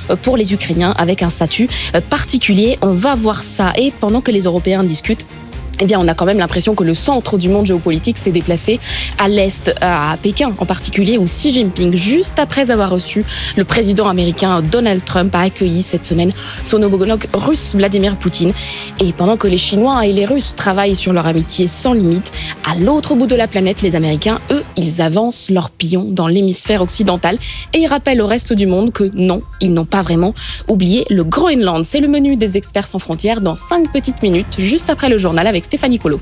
pour les Ukrainiens avec un statut particulier. On va voir ça. Et pendant que les Européens discutent, eh bien, on a quand même l'impression que le centre du monde géopolitique s'est déplacé à l'Est, à Pékin en particulier, où Xi Jinping, juste après avoir reçu le président américain Donald Trump, a accueilli cette semaine son homologue russe Vladimir Poutine. Et pendant que les Chinois et les Russes travaillent sur leur amitié sans limite, à l'autre bout de la planète, les Américains, eux, ils avancent leur pion dans l'hémisphère occidental et ils rappellent au reste du monde que non, ils n'ont pas vraiment oublié le Groenland. C'est le menu des Experts sans frontières dans 5 petites minutes, juste après le journal avec Stéphanie Colo.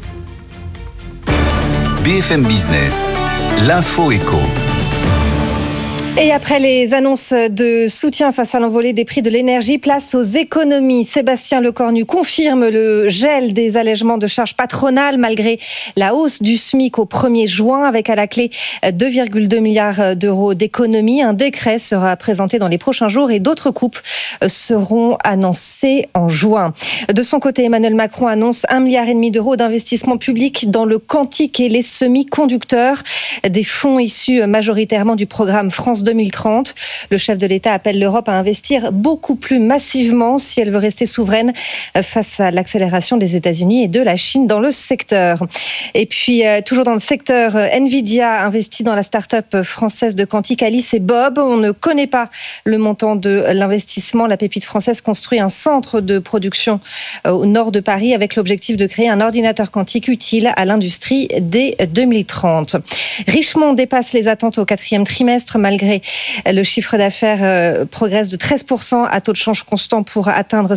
BFM Business, l'info éco. Et après les annonces de soutien face à l'envolée des prix de l'énergie, place aux économies. Sébastien Lecornu confirme le gel des allègements de charges patronales malgré la hausse du SMIC au 1er juin, avec à la clé 2,2 milliards d'euros d'économies. Un décret sera présenté dans les prochains jours et d'autres coupes seront annoncées en juin. De son côté, Emmanuel Macron annonce 1,5 milliard d'euros d'investissement public dans le quantique et les semi-conducteurs, des fonds issus majoritairement du programme France 2030. Le chef de l'État appelle l'Europe à investir beaucoup plus massivement si elle veut rester souveraine face à l'accélération des États-Unis et de la Chine dans le secteur. Et puis, toujours dans le secteur, Nvidia investit dans la start-up française de quantique Alice et Bob. On ne connaît pas le montant de l'investissement. La pépite française construit un centre de production au nord de Paris avec l'objectif de créer un ordinateur quantique utile à l'industrie dès 2030. Richemont dépasse les attentes au 4e trimestre malgré le chiffre d'affaires progresse de 13% à taux de change constant pour atteindre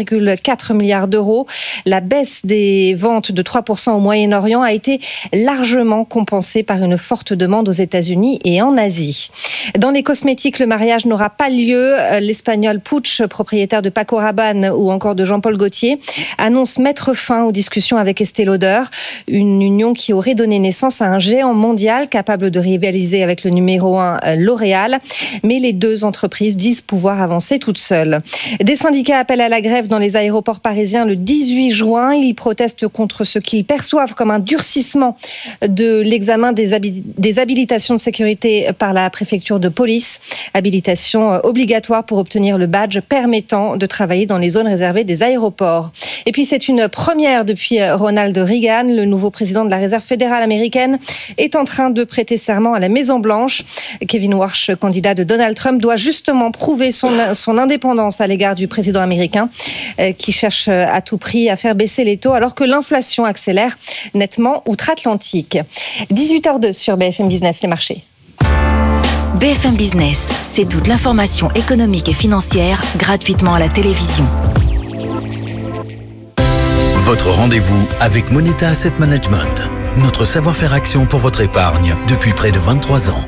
5,4 milliards d'euros. La baisse des ventes de 3% au Moyen-Orient a été largement compensée par une forte demande aux États-Unis et en Asie. Dans les cosmétiques, le mariage n'aura pas lieu. L'Espagnol Puig, propriétaire de Paco Rabanne ou encore de Jean-Paul Gaultier, annonce mettre fin aux discussions avec Estée Lauder, une union qui aurait donné naissance à un géant mondial capable de rivaliser avec le numéro 1 L'Oréal. Mais les deux entreprises disent pouvoir avancer toutes seules. Des syndicats appellent à la grève dans les aéroports parisiens le 18 juin. Ils protestent contre ce qu'ils perçoivent comme un durcissement de l'examen des habilitations de sécurité par la préfecture de police. Habilitation obligatoire pour obtenir le badge permettant de travailler dans les zones réservées des aéroports. Et puis c'est une première depuis Ronald Reagan. Le nouveau président de la Réserve fédérale américaine est en train de prêter serment à la Maison-Blanche. Kevin Warsh, candidat de Donald Trump, doit justement prouver son indépendance à l'égard du président américain qui cherche à tout prix à faire baisser les taux alors que l'inflation accélère nettement outre-Atlantique. 18h02 sur BFM Business, les marchés. BFM Business, c'est toute l'information économique et financière gratuitement à la télévision. Votre rendez-vous avec Moneta Asset Management. Notre savoir-faire action pour votre épargne depuis près de 23 ans.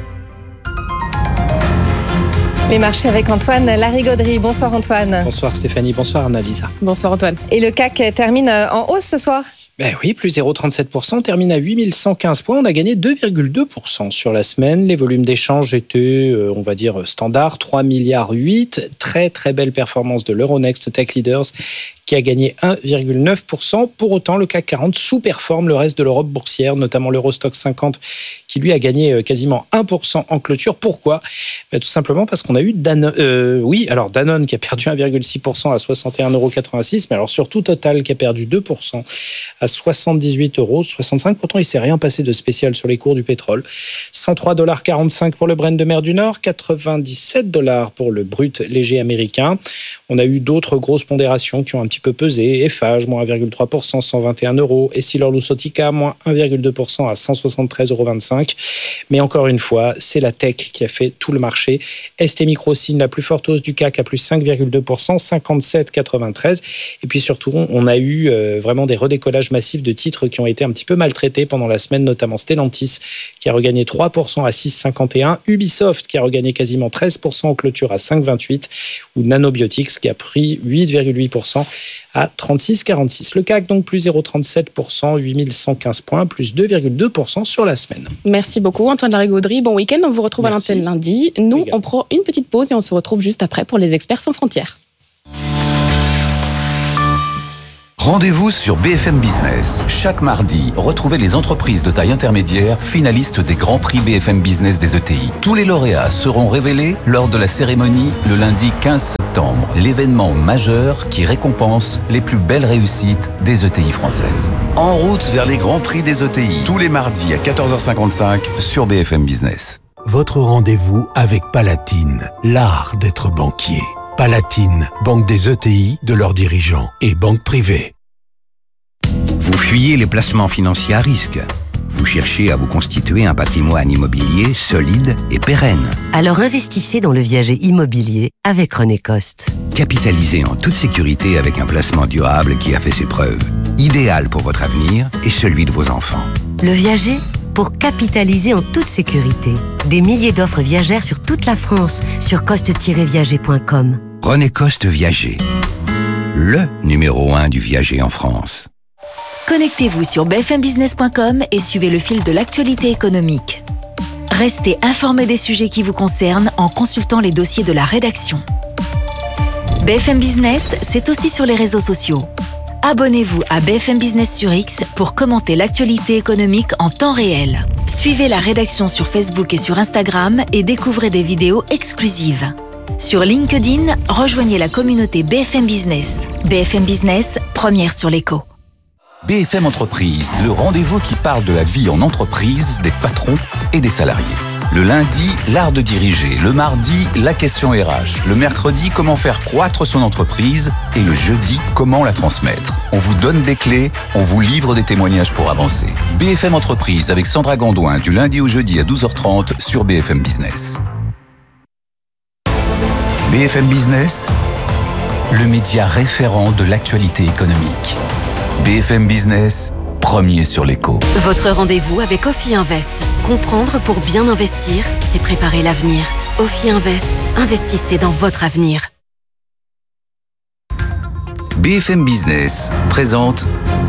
Les marchés avec Antoine Larigauderie. Bonsoir Antoine. Bonsoir Stéphanie, bonsoir Annalisa. Bonsoir Antoine. Et le CAC termine en hausse ce soir ? Ben oui, plus 0,37%, on termine à 8115 points, on a gagné 2,2% sur la semaine. Les volumes d'échange étaient, on va dire, standards, 3,8 milliards. Très très belle performance de l'Euronext Tech Leaders qui a gagné 1,9%. Pour autant, le CAC 40 sous-performe le reste de l'Europe boursière, notamment l'Eurostoxx 50, qui lui a gagné quasiment 1% en clôture. Pourquoi ? Tout simplement parce qu'on a eu Danone qui a perdu 1,6% à 61,86 €, mais alors surtout Total qui a perdu 2% à 78,65 €. Pourtant, il ne s'est rien passé de spécial sur les cours du pétrole. 103,45 $ pour le Brent de mer du Nord, 97 $ pour le brut léger américain. On a eu d'autres grosses pondérations qui ont un petit peu pesé. Eiffage, moins 1,3%, 121 €. Essilor-Luxottica, moins 1,2% à 173,25 €. Mais encore une fois, c'est la tech qui a fait tout le marché. ST Microsigne, la plus forte hausse du CAC à plus 5,2%, 57,93 €. Et puis surtout, on a eu vraiment des redécollages massifs de titres qui ont été un petit peu maltraités pendant la semaine, notamment Stellantis qui a regagné 3% à 6,51 €, Ubisoft qui a regagné quasiment 13% en clôture à 5,28 € ou Nanobiotics qui a pris 8,8% à 36,46 €. Le CAC donc plus 0,37%, 8115 points, plus 2,2% sur la semaine. Merci beaucoup Antoine Larigauderie. Bon week-end, on vous retrouve à l'antenne lundi. Nous, on prend une petite pause et on se retrouve juste après pour les Experts sans frontières. Rendez-vous sur BFM Business. Chaque mardi, retrouvez les entreprises de taille intermédiaire finalistes des Grands Prix BFM Business des ETI. Tous les lauréats seront révélés lors de la cérémonie le lundi 15 septembre. septembre, l'événement majeur qui récompense les plus belles réussites des ETI françaises. En route vers les grands prix des ETI, tous les mardis à 14h55 sur BFM Business. Votre rendez-vous avec Palatine, l'art d'être banquier. Palatine, banque des ETI, de leurs dirigeants et banque privée. Vous fuyez les placements financiers à risque. Vous cherchez à vous constituer un patrimoine immobilier solide et pérenne. Alors investissez dans le viager immobilier avec René Coste. Capitalisez en toute sécurité avec un placement durable qui a fait ses preuves. Idéal pour votre avenir et celui de vos enfants. Le viager pour capitaliser en toute sécurité. Des milliers d'offres viagères sur toute la France sur coste-viager.com. René Coste Viager. Le numéro 1 du viager en France. Connectez-vous sur bfmbusiness.com et suivez le fil de l'actualité économique. Restez informé des sujets qui vous concernent en consultant les dossiers de la rédaction. BFM Business, c'est aussi sur les réseaux sociaux. Abonnez-vous à BFM Business sur X pour commenter l'actualité économique en temps réel. Suivez la rédaction sur Facebook et sur Instagram et découvrez des vidéos exclusives. Sur LinkedIn, rejoignez la communauté BFM Business. BFM Business, première sur l'écho. BFM Entreprise, le rendez-vous qui parle de la vie en entreprise, des patrons et des salariés. Le lundi, l'art de diriger. Le mardi, la question RH. Le mercredi, comment faire croître son entreprise. Et le jeudi, comment la transmettre. On vous donne des clés, on vous livre des témoignages pour avancer. BFM Entreprise avec Sandra Gondouin du lundi au jeudi à 12h30 sur BFM Business. BFM Business, le média référent de l'actualité économique. BFM Business, premier sur l'écho. Votre rendez-vous avec Ophi Invest. Comprendre pour bien investir, c'est préparer l'avenir. Ophi Invest, investissez dans votre avenir. BFM Business présente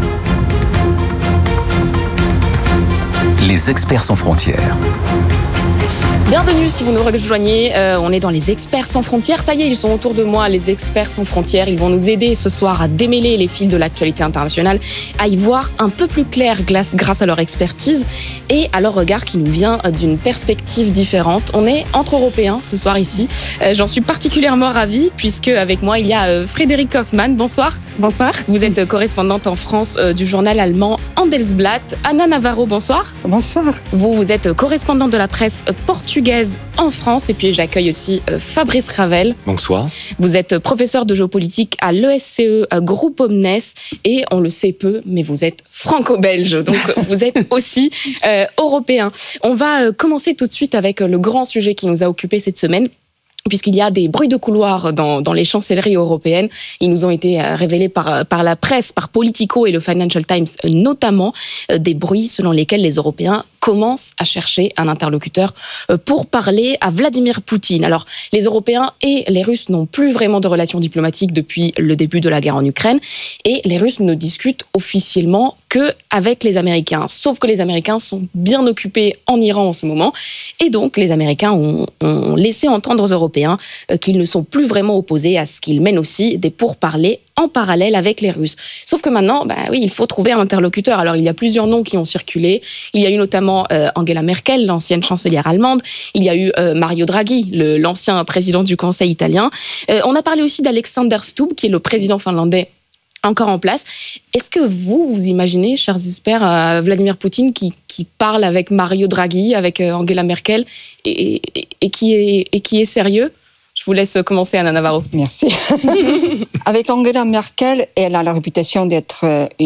Les experts sans frontières. Bienvenue si vous nous rejoignez, on est dans les experts sans frontières. Ça y est, ils sont autour de moi, les experts sans frontières. Ils vont nous aider ce soir à démêler les fils de l'actualité internationale, à y voir un peu plus clair grâce à leur expertise et à leur regard qui nous vient d'une perspective différente. On est entre Européens ce soir ici. J'en suis particulièrement ravie puisque avec moi il y a Frédéric Hoffmann. Bonsoir. Bonsoir. Vous êtes correspondante en France du journal allemand Handelsblatt. Anna Navarro, bonsoir. Bonsoir. Vous êtes correspondante de la presse portugaise en France et puis j'accueille aussi Fabrice Ravel. Bonsoir. Vous êtes professeur de géopolitique à l'ESCE Groupe Omnes et on le sait peu, mais vous êtes franco-belge, donc vous êtes aussi européen. On va commencer tout de suite avec le grand sujet qui nous a occupé cette semaine. Puisqu'il y a des bruits de couloir dans les chancelleries européennes. Ils nous ont été révélés par la presse, par Politico et le Financial Times notamment, des bruits selon lesquels les Européens commencent à chercher un interlocuteur pour parler à Vladimir Poutine. Alors, les Européens et les Russes n'ont plus vraiment de relations diplomatiques depuis le début de la guerre en Ukraine et les Russes ne discutent officiellement qu'avec les Américains. Sauf que les Américains sont bien occupés en Iran en ce moment et donc les Américains ont laissé entendre aux Européens qu'ils ne sont plus vraiment opposés à ce qu'ils mènent aussi des pourparlers en parallèle avec les Russes. Sauf que maintenant, oui, il faut trouver un interlocuteur. Alors, il y a plusieurs noms qui ont circulé. Il y a eu notamment Angela Merkel, l'ancienne chancelière allemande. Il y a eu Mario Draghi, l'ancien président du Conseil italien. On a parlé aussi d'Alexander Stubb, qui est le président finlandais encore en place. Est-ce que vous imaginez, chers experts, Vladimir Poutine qui parle avec Mario Draghi, avec Angela Merkel et qui est sérieux? Je vous laisse commencer, Anna Navarro. Merci. Avec Angela Merkel, elle a la réputation d'être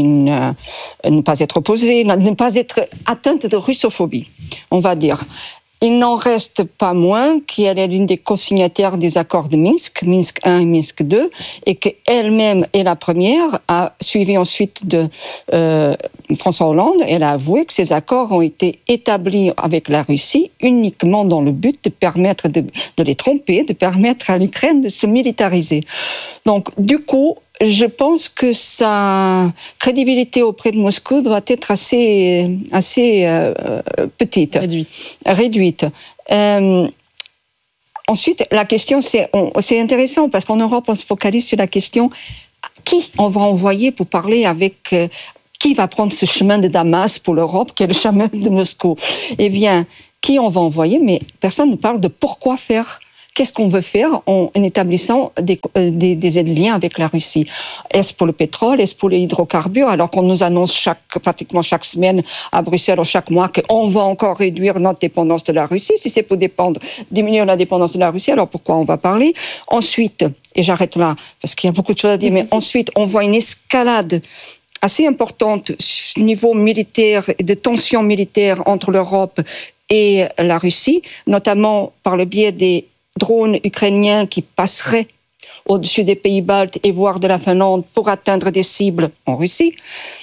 ne pas être opposée, ne pas être atteinte de russophobie, on va dire. Il n'en reste pas moins qu'elle est l'une des co-signataires des accords de Minsk, Minsk 1 et Minsk 2, et qu'elle-même est la première, a suivi ensuite de François Hollande. Elle a avoué que ces accords ont été établis avec la Russie uniquement dans le but de permettre de les tromper, de permettre à l'Ukraine de se militariser. Donc, du coup, je pense que sa crédibilité auprès de Moscou doit être assez petite. Réduite. Ensuite, la question, c'est intéressant parce qu'en Europe, on se focalise sur la question qui on va envoyer pour parler avec... qui va prendre ce chemin de Damas pour l'Europe, qui est le chemin de Moscou? Eh bien, qui on va envoyer? Mais personne ne parle de pourquoi faire qu'est-ce qu'on veut faire en établissant des liens avec la Russie? Est-ce pour le pétrole? Est-ce pour les hydrocarbures? Alors qu'on nous annonce pratiquement chaque semaine à Bruxelles ou chaque mois qu'on va encore réduire notre dépendance de la Russie. Si c'est pour diminuer la dépendance de la Russie, alors pourquoi on va parler? Ensuite, et j'arrête là, parce qu'il y a beaucoup de choses à dire, mais ensuite, on voit une escalade assez importante niveau militaire et de tensions militaires entre l'Europe et la Russie, notamment par le biais des drones ukrainiens qui passeraient au-dessus des pays baltes et voire de la Finlande pour atteindre des cibles en Russie.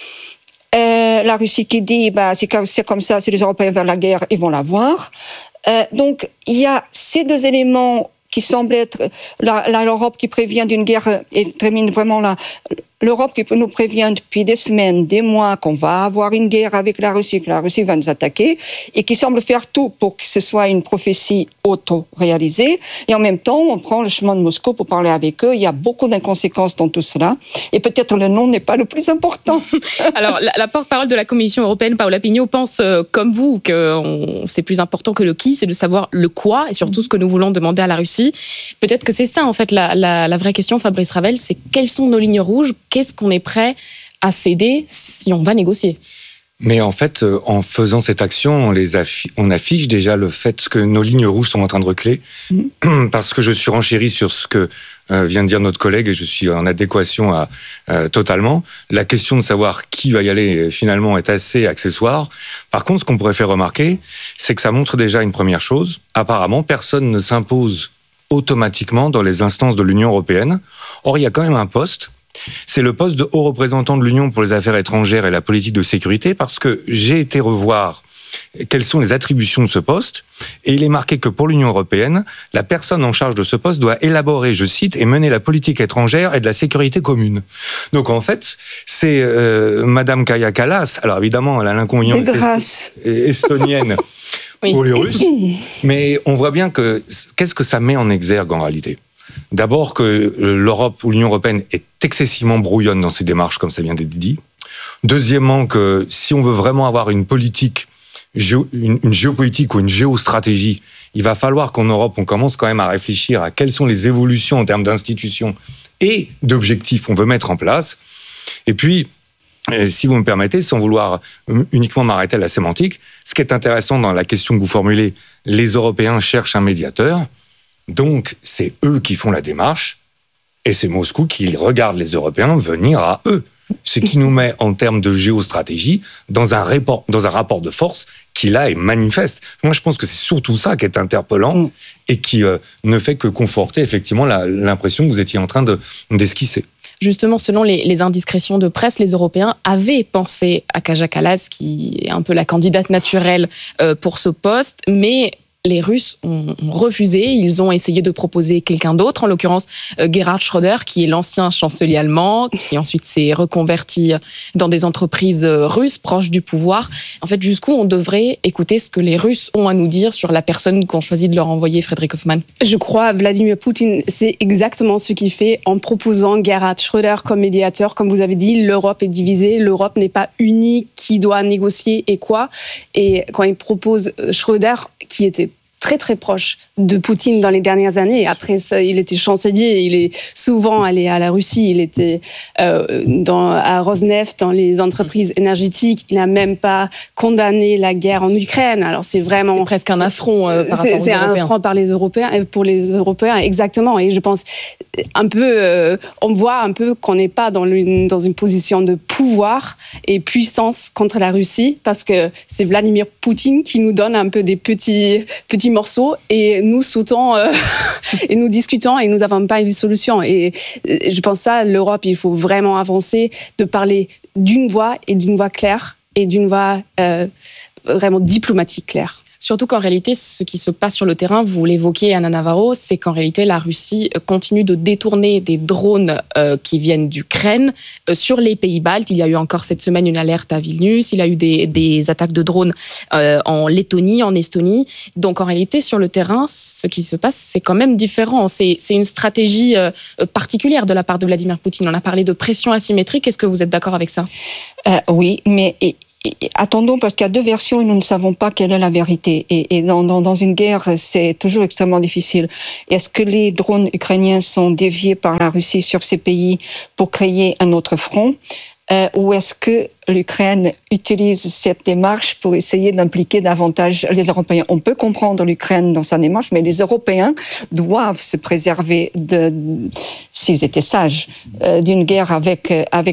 La Russie qui dit c'est comme ça, si les Européens veulent la guerre, ils vont la voir. Donc il y a ces deux éléments qui semblent être l'Europe qui prévient d'une guerre et termine vraiment là. L'Europe qui nous prévient depuis des semaines, des mois qu'on va avoir une guerre avec la Russie, que la Russie va nous attaquer, et qui semble faire tout pour que ce soit une prophétie auto-réalisée. Et en même temps, on prend le chemin de Moscou pour parler avec eux. Il y a beaucoup d'inconséquences dans tout cela. Et peut-être le nom n'est pas le plus important. Alors, la porte-parole de la Commission européenne, Paola Pigno, pense comme vous que c'est plus important que le qui, c'est de savoir le quoi et surtout ce que nous voulons demander à la Russie. Peut-être que c'est ça, en fait, la vraie question, Fabrice Ravel, c'est quelles sont nos lignes rouges? Qu'est-ce qu'on est prêt à céder si on va négocier? Mais en fait, en faisant cette action, on affiche déjà le fait que nos lignes rouges sont en train de reculer. Parce que je suis renchéri sur ce que vient de dire notre collègue et je suis en adéquation totalement. La question de savoir qui va y aller finalement est assez accessoire. Par contre, ce qu'on pourrait faire remarquer, c'est que ça montre déjà une première chose. Apparemment, personne ne s'impose automatiquement dans les instances de l'Union européenne. Or, il y a quand même un poste. C'est le poste de haut représentant de l'Union pour les affaires étrangères et la politique de sécurité, parce que j'ai été revoir quelles sont les attributions de ce poste, et il est marqué que pour l'Union européenne, la personne en charge de ce poste doit élaborer, je cite, et mener la politique étrangère et de la sécurité commune. Donc en fait, c'est Madame Kaja Kallas, alors évidemment, elle a l'inconvénient estonienne pour les Russes, mais on voit bien que qu'est-ce que ça met en exergue en réalité ? D'abord que l'Europe ou l'Union européenne est excessivement brouillonne dans ses démarches, comme ça vient d'être dit. Deuxièmement, que si on veut vraiment avoir une politique, une géopolitique ou une géostratégie, il va falloir qu'en Europe, on commence quand même à réfléchir à quelles sont les évolutions en termes d'institutions et d'objectifs qu'on veut mettre en place. Et puis, si vous me permettez, sans vouloir uniquement m'arrêter à la sémantique, ce qui est intéressant dans la question que vous formulez, les Européens cherchent un médiateur. Donc, c'est eux qui font la démarche et c'est Moscou qui regarde les Européens venir à eux. Ce qui nous met en termes de géostratégie dans un rapport de force qui, là, est manifeste. Moi, je pense que c'est surtout ça qui est interpellant et qui ne fait que conforter effectivement l'impression que vous étiez en train d'esquisser. Justement, selon les indiscrétions de presse, les Européens avaient pensé à Kaja Kallas, qui est un peu la candidate naturelle pour ce poste, mais les Russes ont refusé. Ils ont essayé de proposer quelqu'un d'autre, en l'occurrence Gerhard Schröder, qui est l'ancien chancelier allemand, qui ensuite s'est reconverti dans des entreprises russes proches du pouvoir. En fait, jusqu'où on devrait écouter ce que les Russes ont à nous dire sur la personne qu'ont choisi de leur envoyer, Frédéric Hoffmann? Je crois Vladimir Poutine, c'est exactement ce qu'il fait en proposant Gerhard Schröder comme médiateur. Comme vous avez dit, l'Europe est divisée, l'Europe n'est pas unie, qui doit négocier et quoi. Et quand il propose Schröder, qui était très très proche de Poutine dans les dernières années. Après ça, il était chancelier, il est souvent allé à la Russie, il était à Rosneft, dans les entreprises énergétiques. Il n'a même pas condamné la guerre en Ukraine. Alors c'est presque un affront par rapport aux Européens. C'est un affront par les Européens, pour les Européens, exactement. Et je pense un peu, on voit un peu qu'on n'est pas dans une position de pouvoir et puissance contre la Russie, parce que c'est Vladimir Poutine qui nous donne un peu des petits morceaux et nous sautons et nous discutons et nous n'avons pas une solution. Et je pense ça, l'Europe, il faut vraiment avancer, de parler d'une voix et d'une voix claire et d'une voix vraiment diplomatique claire. Surtout qu'en réalité, ce qui se passe sur le terrain, vous l'évoquez, Anna Navarro, c'est qu'en réalité, la Russie continue de détourner des drones qui viennent d'Ukraine sur les pays baltes. Il y a eu encore cette semaine une alerte à Vilnius. Il y a eu des attaques de drones en Lettonie, en Estonie. Donc en réalité, sur le terrain, ce qui se passe, c'est quand même différent. C'est une stratégie particulière de la part de Vladimir Poutine. On a parlé de pression asymétrique. Est-ce que vous êtes d'accord avec ça ? Oui, mais attendons, parce qu'il y a deux versions et nous ne savons pas quelle est la vérité. Et dans une guerre, c'est toujours extrêmement difficile. Est-ce que les drones ukrainiens sont déviés par la Russie sur ces pays pour créer un autre front ? Ou est-ce que l'Ukraine utilise cette démarche pour essayer d'impliquer davantage les Européens ? On peut comprendre l'Ukraine dans sa démarche, mais les Européens doivent se préserver, s'ils étaient sages, d'une guerre avec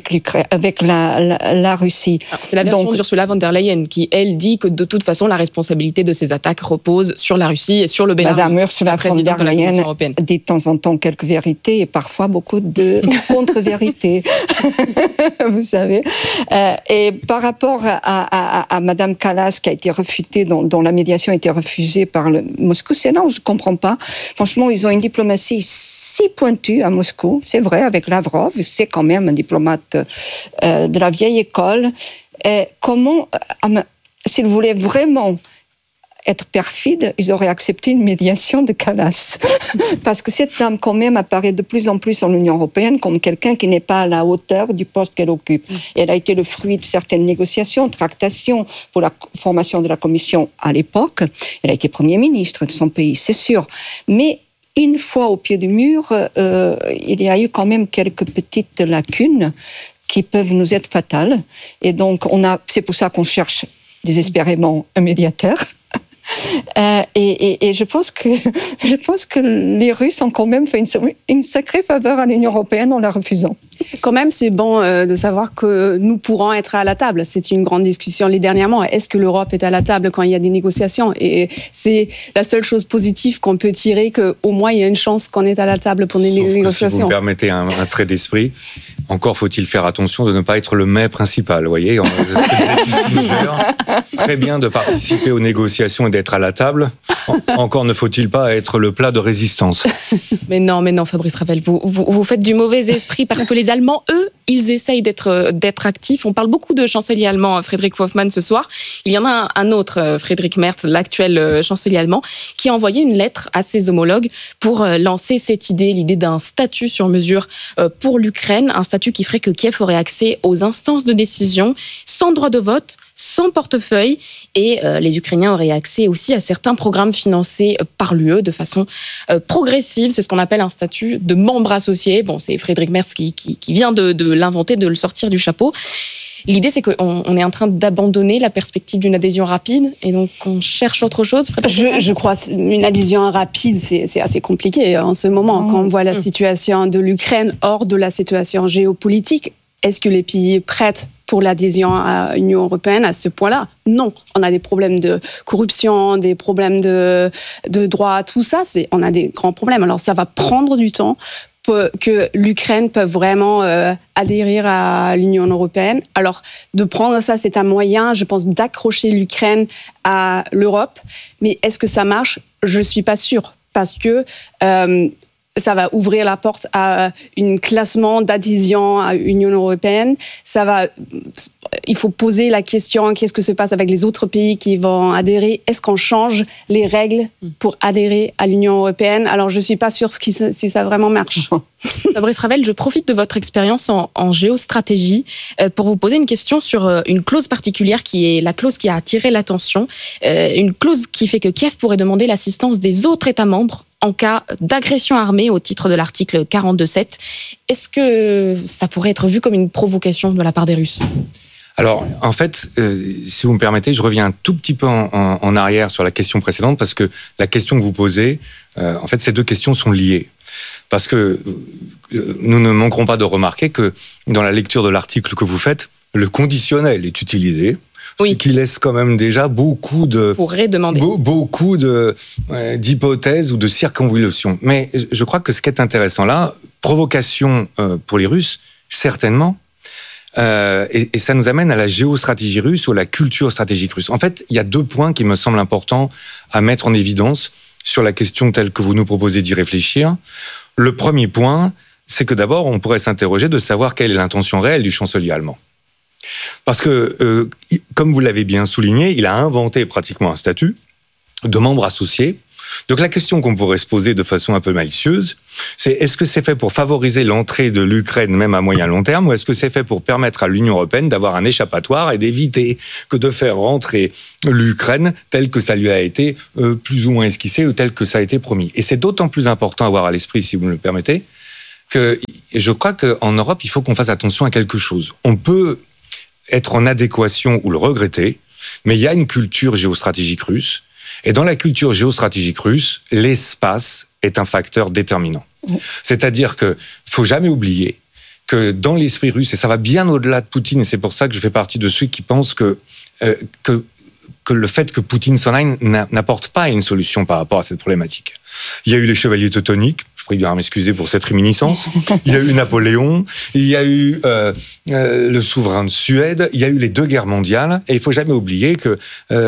la Russie. Alors, c'est la version d'Ursula von der Leyen qui, elle, dit que de toute façon, la responsabilité de ces attaques repose sur la Russie et sur le Bélarus. Madame Ursula von der Leyen dit de temps en temps quelques vérités et parfois beaucoup de contre-vérités. Vous savez. Et par rapport à Madame Kallas, qui a été refutée, dont la médiation a été refusée par le Moscou, c'est là où je ne comprends pas. Franchement, ils ont une diplomatie si pointue à Moscou. C'est vrai, avec Lavrov, c'est quand même un diplomate de la vieille école. Comment, s'ils voulaient vraiment être perfides, ils auraient accepté une médiation de Kallas. Parce que cette dame, quand même, apparaît de plus en plus dans l'Union européenne comme quelqu'un qui n'est pas à la hauteur du poste qu'elle occupe. Et elle a été le fruit de certaines négociations, tractations pour la formation de la Commission à l'époque. Elle a été Premier ministre de son pays, c'est sûr. Mais une fois au pied du mur, il y a eu quand même quelques petites lacunes qui peuvent nous être fatales. Et donc, c'est pour ça qu'on cherche désespérément un médiateur. Et je pense que les Russes ont quand même fait une sacrée faveur à l'Union européenne en la refusant. Quand même, c'est bon de savoir que nous pourrons être à la table. C'est une grande discussion les derniers mois. Est-ce que l'Europe est à la table quand il y a des négociations ? Et c'est la seule chose positive qu'on peut tirer, qu'au moins il y a une chance qu'on est à la table pour des négociations. Si vous me permettez un trait d'esprit, encore faut-il faire attention de ne pas être le mets principal. Vous voyez, très bien de participer aux négociations et d'être à la table. Encore ne faut-il pas être le plat de résistance. Mais non, Fabrice Ravel, vous faites du mauvais esprit parce que les Allemands, eux, ils essayent d'être actifs. On parle beaucoup de chancelier allemand Frédéric Hoffmann ce soir. Il y en a un autre, Friedrich Merz, l'actuel chancelier allemand, qui a envoyé une lettre à ses homologues pour lancer cette idée, l'idée d'un statut sur mesure pour l'Ukraine, un statut qui ferait que Kiev aurait accès aux instances de décision sans droit de vote, sans portefeuille, et les Ukrainiens auraient accès aussi à certains programmes financés par l'UE de façon progressive. C'est ce qu'on appelle un statut de membre associé. Bon, c'est Friedrich Merz qui vient de l'inventer, de le sortir du chapeau. L'idée, c'est qu'on est en train d'abandonner la perspective d'une adhésion rapide et donc on cherche autre chose. Je crois une adhésion rapide, c'est assez compliqué en ce moment. Quand on voit la situation de l'Ukraine hors de la situation géopolitique, est-ce que les pays prêtent pour l'adhésion à l'Union européenne à ce point-là? Non. On a des problèmes de corruption, des problèmes de droit, tout ça, on a des grands problèmes. Alors ça va prendre du temps que l'Ukraine peut vraiment adhérer à l'Union européenne. Alors, de prendre ça, c'est un moyen, je pense, d'accrocher l'Ukraine à l'Europe. Mais est-ce que ça marche? Je ne suis pas sûre. Parce que ça va ouvrir la porte à un classement d'adhésion à l'Union européenne. Il faut poser la question, qu'est-ce que se passe avec les autres pays qui vont adhérer? Est-ce qu'on change les règles pour adhérer à l'Union européenne? Alors, je ne suis pas sûre si ça vraiment marche. Fabrice Ravel, je profite de votre expérience en géostratégie pour vous poser une question sur une clause particulière qui est la clause qui a attiré l'attention. Une clause qui fait que Kiev pourrait demander l'assistance des autres États membres en cas d'agression armée au titre de l'article 42.7. Est-ce que ça pourrait être vu comme une provocation de la part des Russes ? Alors, en fait, si vous me permettez, je reviens un tout petit peu en arrière sur la question précédente, parce que la question que vous posez, en fait, ces deux questions sont liées. Parce que nous ne manquerons pas de remarquer que dans la lecture de l'article que vous faites, le conditionnel est utilisé, ce qui laisse quand même déjà beaucoup d'hypothèses ou de circonvolutions. Mais je crois que ce qui est intéressant là, provocation pour les Russes, certainement, et ça nous amène à la géostratégie russe ou à la culture stratégique russe. En fait, il y a deux points qui me semblent importants à mettre en évidence sur la question telle que vous nous proposez d'y réfléchir. Le premier point, c'est que d'abord, on pourrait s'interroger de savoir quelle est l'intention réelle du chancelier allemand. Parce que, comme vous l'avez bien souligné, il a inventé pratiquement un statut de membre associé Donc la question qu'on pourrait se poser de façon un peu malicieuse, c'est est-ce que c'est fait pour favoriser l'entrée de l'Ukraine, même à moyen long terme, ou est-ce que c'est fait pour permettre à l'Union européenne d'avoir un échappatoire et d'éviter que de faire rentrer l'Ukraine tel que ça lui a été plus ou moins esquissé ou tel que ça a été promis. Et c'est d'autant plus important à avoir à l'esprit, si vous me le permettez, que je crois qu'en Europe, il faut qu'on fasse attention à quelque chose. On peut être en adéquation ou le regretter, mais il y a une culture géostratégique russe. Et dans la culture géostratégique russe, l'espace est un facteur déterminant. C'est-à-dire qu'il ne faut jamais oublier que dans l'esprit russe, et ça va bien au-delà de Poutine, et c'est pour ça que je fais partie de ceux qui pensent que le fait que Poutine s'en aille n'apporte pas une solution par rapport à cette problématique. Il y a eu les chevaliers teutoniques, je prie bien m'excuser pour cette réminiscence, il y a eu Napoléon, il y a eu le souverain de Suède, il y a eu les 2 guerres mondiales, et il ne faut jamais oublier que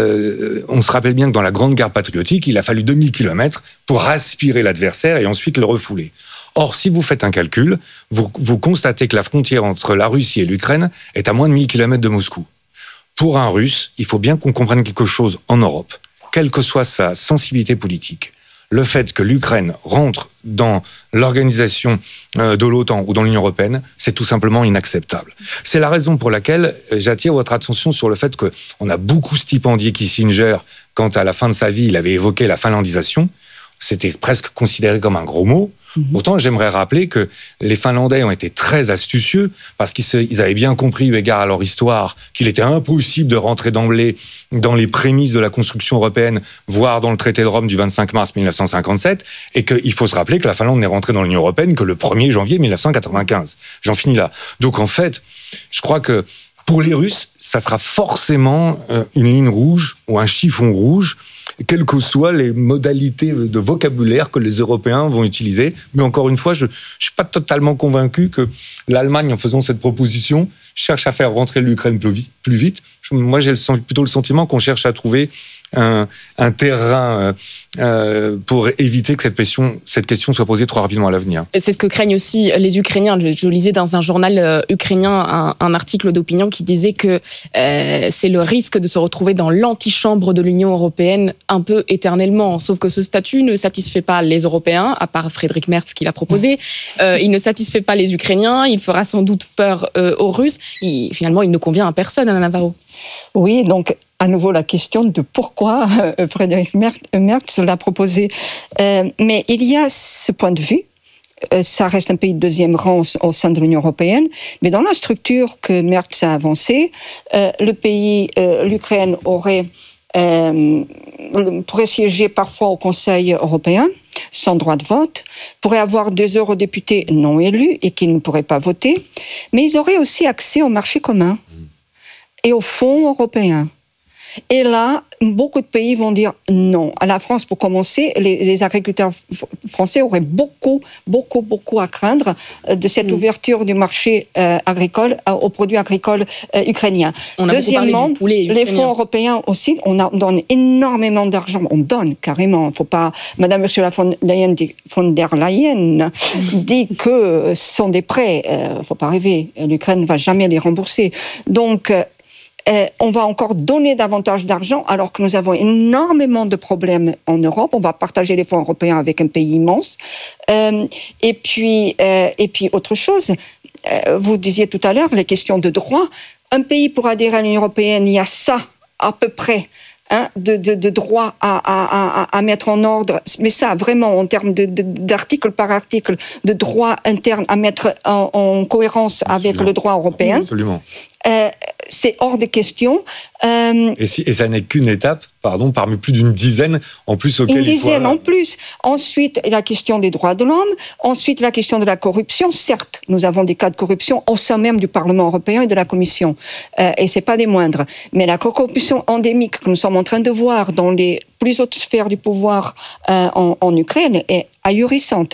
on se rappelle bien que dans la Grande Guerre patriotique, il a fallu 2000 km pour aspirer l'adversaire et ensuite le refouler. Or, si vous faites un calcul, vous constatez que la frontière entre la Russie et l'Ukraine est à moins de 1000 km de Moscou. Pour un Russe, il faut bien qu'on comprenne quelque chose en Europe, quelle que soit sa sensibilité politique. Le fait que l'Ukraine rentre dans l'organisation de l'OTAN ou dans l'Union européenne, c'est tout simplement inacceptable. C'est la raison pour laquelle j'attire votre attention sur le fait qu'on a beaucoup stipendié Kissinger quand, à la fin de sa vie, il avait évoqué la finlandisation. C'était presque considéré comme un gros mot. Pourtant, j'aimerais rappeler que les Finlandais ont été très astucieux parce qu'ils avaient bien compris, eu égard à leur histoire, qu'il était impossible de rentrer d'emblée dans les prémices de la construction européenne, voire dans le traité de Rome du 25 mars 1957, et qu'il faut se rappeler que la Finlande n'est rentrée dans l'Union européenne que le 1er janvier 1995. J'en finis là. Donc en fait, je crois que pour les Russes, ça sera forcément une ligne rouge ou un chiffon rouge, quelles que soient les modalités de vocabulaire que les Européens vont utiliser. Mais encore une fois, je ne suis pas totalement convaincu que l'Allemagne, en faisant cette proposition, cherche à faire rentrer l'Ukraine plus vite. Moi, j'ai plutôt le sentiment qu'on cherche à trouver un terrain pour éviter que cette question soit posée trop rapidement à l'avenir. C'est ce que craignent aussi les Ukrainiens. Je lisais dans un journal ukrainien un article d'opinion qui disait que c'est le risque de se retrouver dans l'antichambre de l'Union européenne un peu éternellement. Sauf que ce statut ne satisfait pas les Européens, à part Friedrich Merz qui l'a proposé. Il ne satisfait pas les Ukrainiens. Il fera sans doute peur aux Russes. Finalement, il ne convient à personne, Anna Navarro. Oui, donc à nouveau la question de pourquoi Friedrich Merz l'a proposé. Mais il y a ce point de vue. Ça reste un pays de deuxième rang au sein de l'Union européenne, mais dans la structure que Merz a avancée, l'Ukraine pourrait siéger parfois au Conseil européen, sans droit de vote, pourrait avoir 2 eurodéputés non élus et qui ne pourraient pas voter, mais ils auraient aussi accès au marché commun et au fonds européen. Et là, beaucoup de pays vont dire non. À la France, pour commencer, les agriculteurs français auraient beaucoup à craindre de cette ouverture du marché agricole aux produits agricoles ukrainiens. Deuxièmement, les fonds européens aussi, on donne énormément d'argent. On donne carrément. Faut pas. Madame Ursula von der Leyen dit que ce sont des prêts. Faut pas rêver. L'Ukraine ne va jamais les rembourser. Donc on va encore donner davantage d'argent alors que nous avons énormément de problèmes en Europe. On va partager les fonds européens avec un pays immense. Et puis autre chose, vous disiez tout à l'heure, les questions de droit. Un pays pour adhérer à l'Union européenne, il y a ça à peu près. De droit à mettre en ordre, mais ça vraiment en termes d'article par article, de droit interne à mettre en cohérence avec le droit européen. Absolument. C'est hors de question. Et ça n'est qu'une étape, parmi plus d'une dizaine en plus auquel il faut... Une dizaine en plus. Ensuite, la question des droits de l'homme. Ensuite, la question de la corruption. Certes, nous avons des cas de corruption au sein même du Parlement européen et de la Commission. Et ce n'est pas des moindres. Mais la corruption endémique que nous sommes en train de voir dans les plus hautes sphères du pouvoir en Ukraine est ahurissante.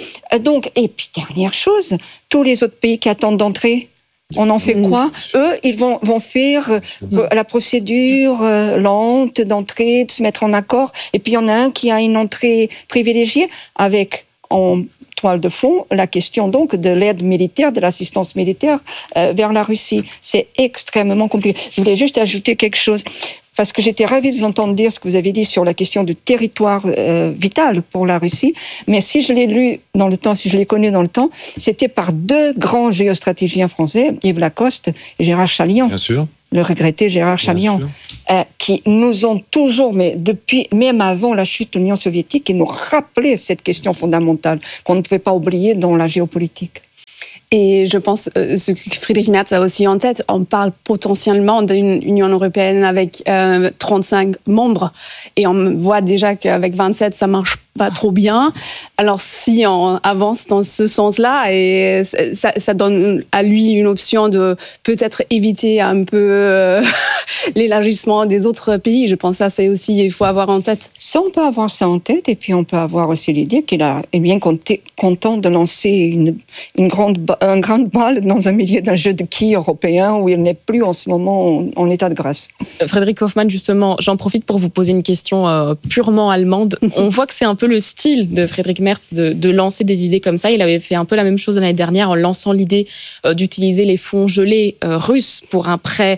Et puis, dernière chose, tous les autres pays qui attendent d'entrer, on en fait quoi ? Eux, ils vont faire la procédure lente d'entrée, de se mettre en accord. Et puis, il y en a un qui a une entrée privilégiée avec, en toile de fond, la question donc de l'aide militaire, de l'assistance militaire vers la Russie. C'est extrêmement compliqué. Je voulais juste ajouter quelque chose. parce que j'étais ravie de vous entendre dire ce que vous avez dit sur la question du territoire vital pour la Russie. Mais si je l'ai lu dans le temps, si je l'ai connu dans le temps, c'était par deux grands géostratégiens français, Yves Lacoste et Gérard Chaliand. Bien sûr. Le regretté Gérard Chaliand, qui nous ont toujours, mais depuis, même avant la chute de l'Union soviétique, qui nous rappelaient cette question fondamentale qu'on ne pouvait pas oublier dans la géopolitique. Et je pense, ce que Friedrich Merz a aussi en tête, on parle potentiellement d'une Union européenne avec 35 membres. Et on voit déjà qu'avec 27, ça marche pas trop bien. Alors, si on avance dans ce sens-là, et ça donne à lui une option de peut-être éviter un peu l'élargissement des autres pays. Je pense que ça, c'est aussi, il faut avoir en tête. Ça, on peut avoir ça en tête, et puis on peut avoir aussi l'idée qu'il est bien content de lancer une grande balle dans un milieu d'un jeu de quilles européen où il n'est plus en ce moment en état de grâce. Frédéric Hoffmann, justement, j'en profite pour vous poser une question purement allemande. On voit que c'est un peu le style de Friedrich Merz de lancer des idées comme ça. Il avait fait un peu la même chose l'année dernière en lançant l'idée d'utiliser les fonds gelés russes pour un prêt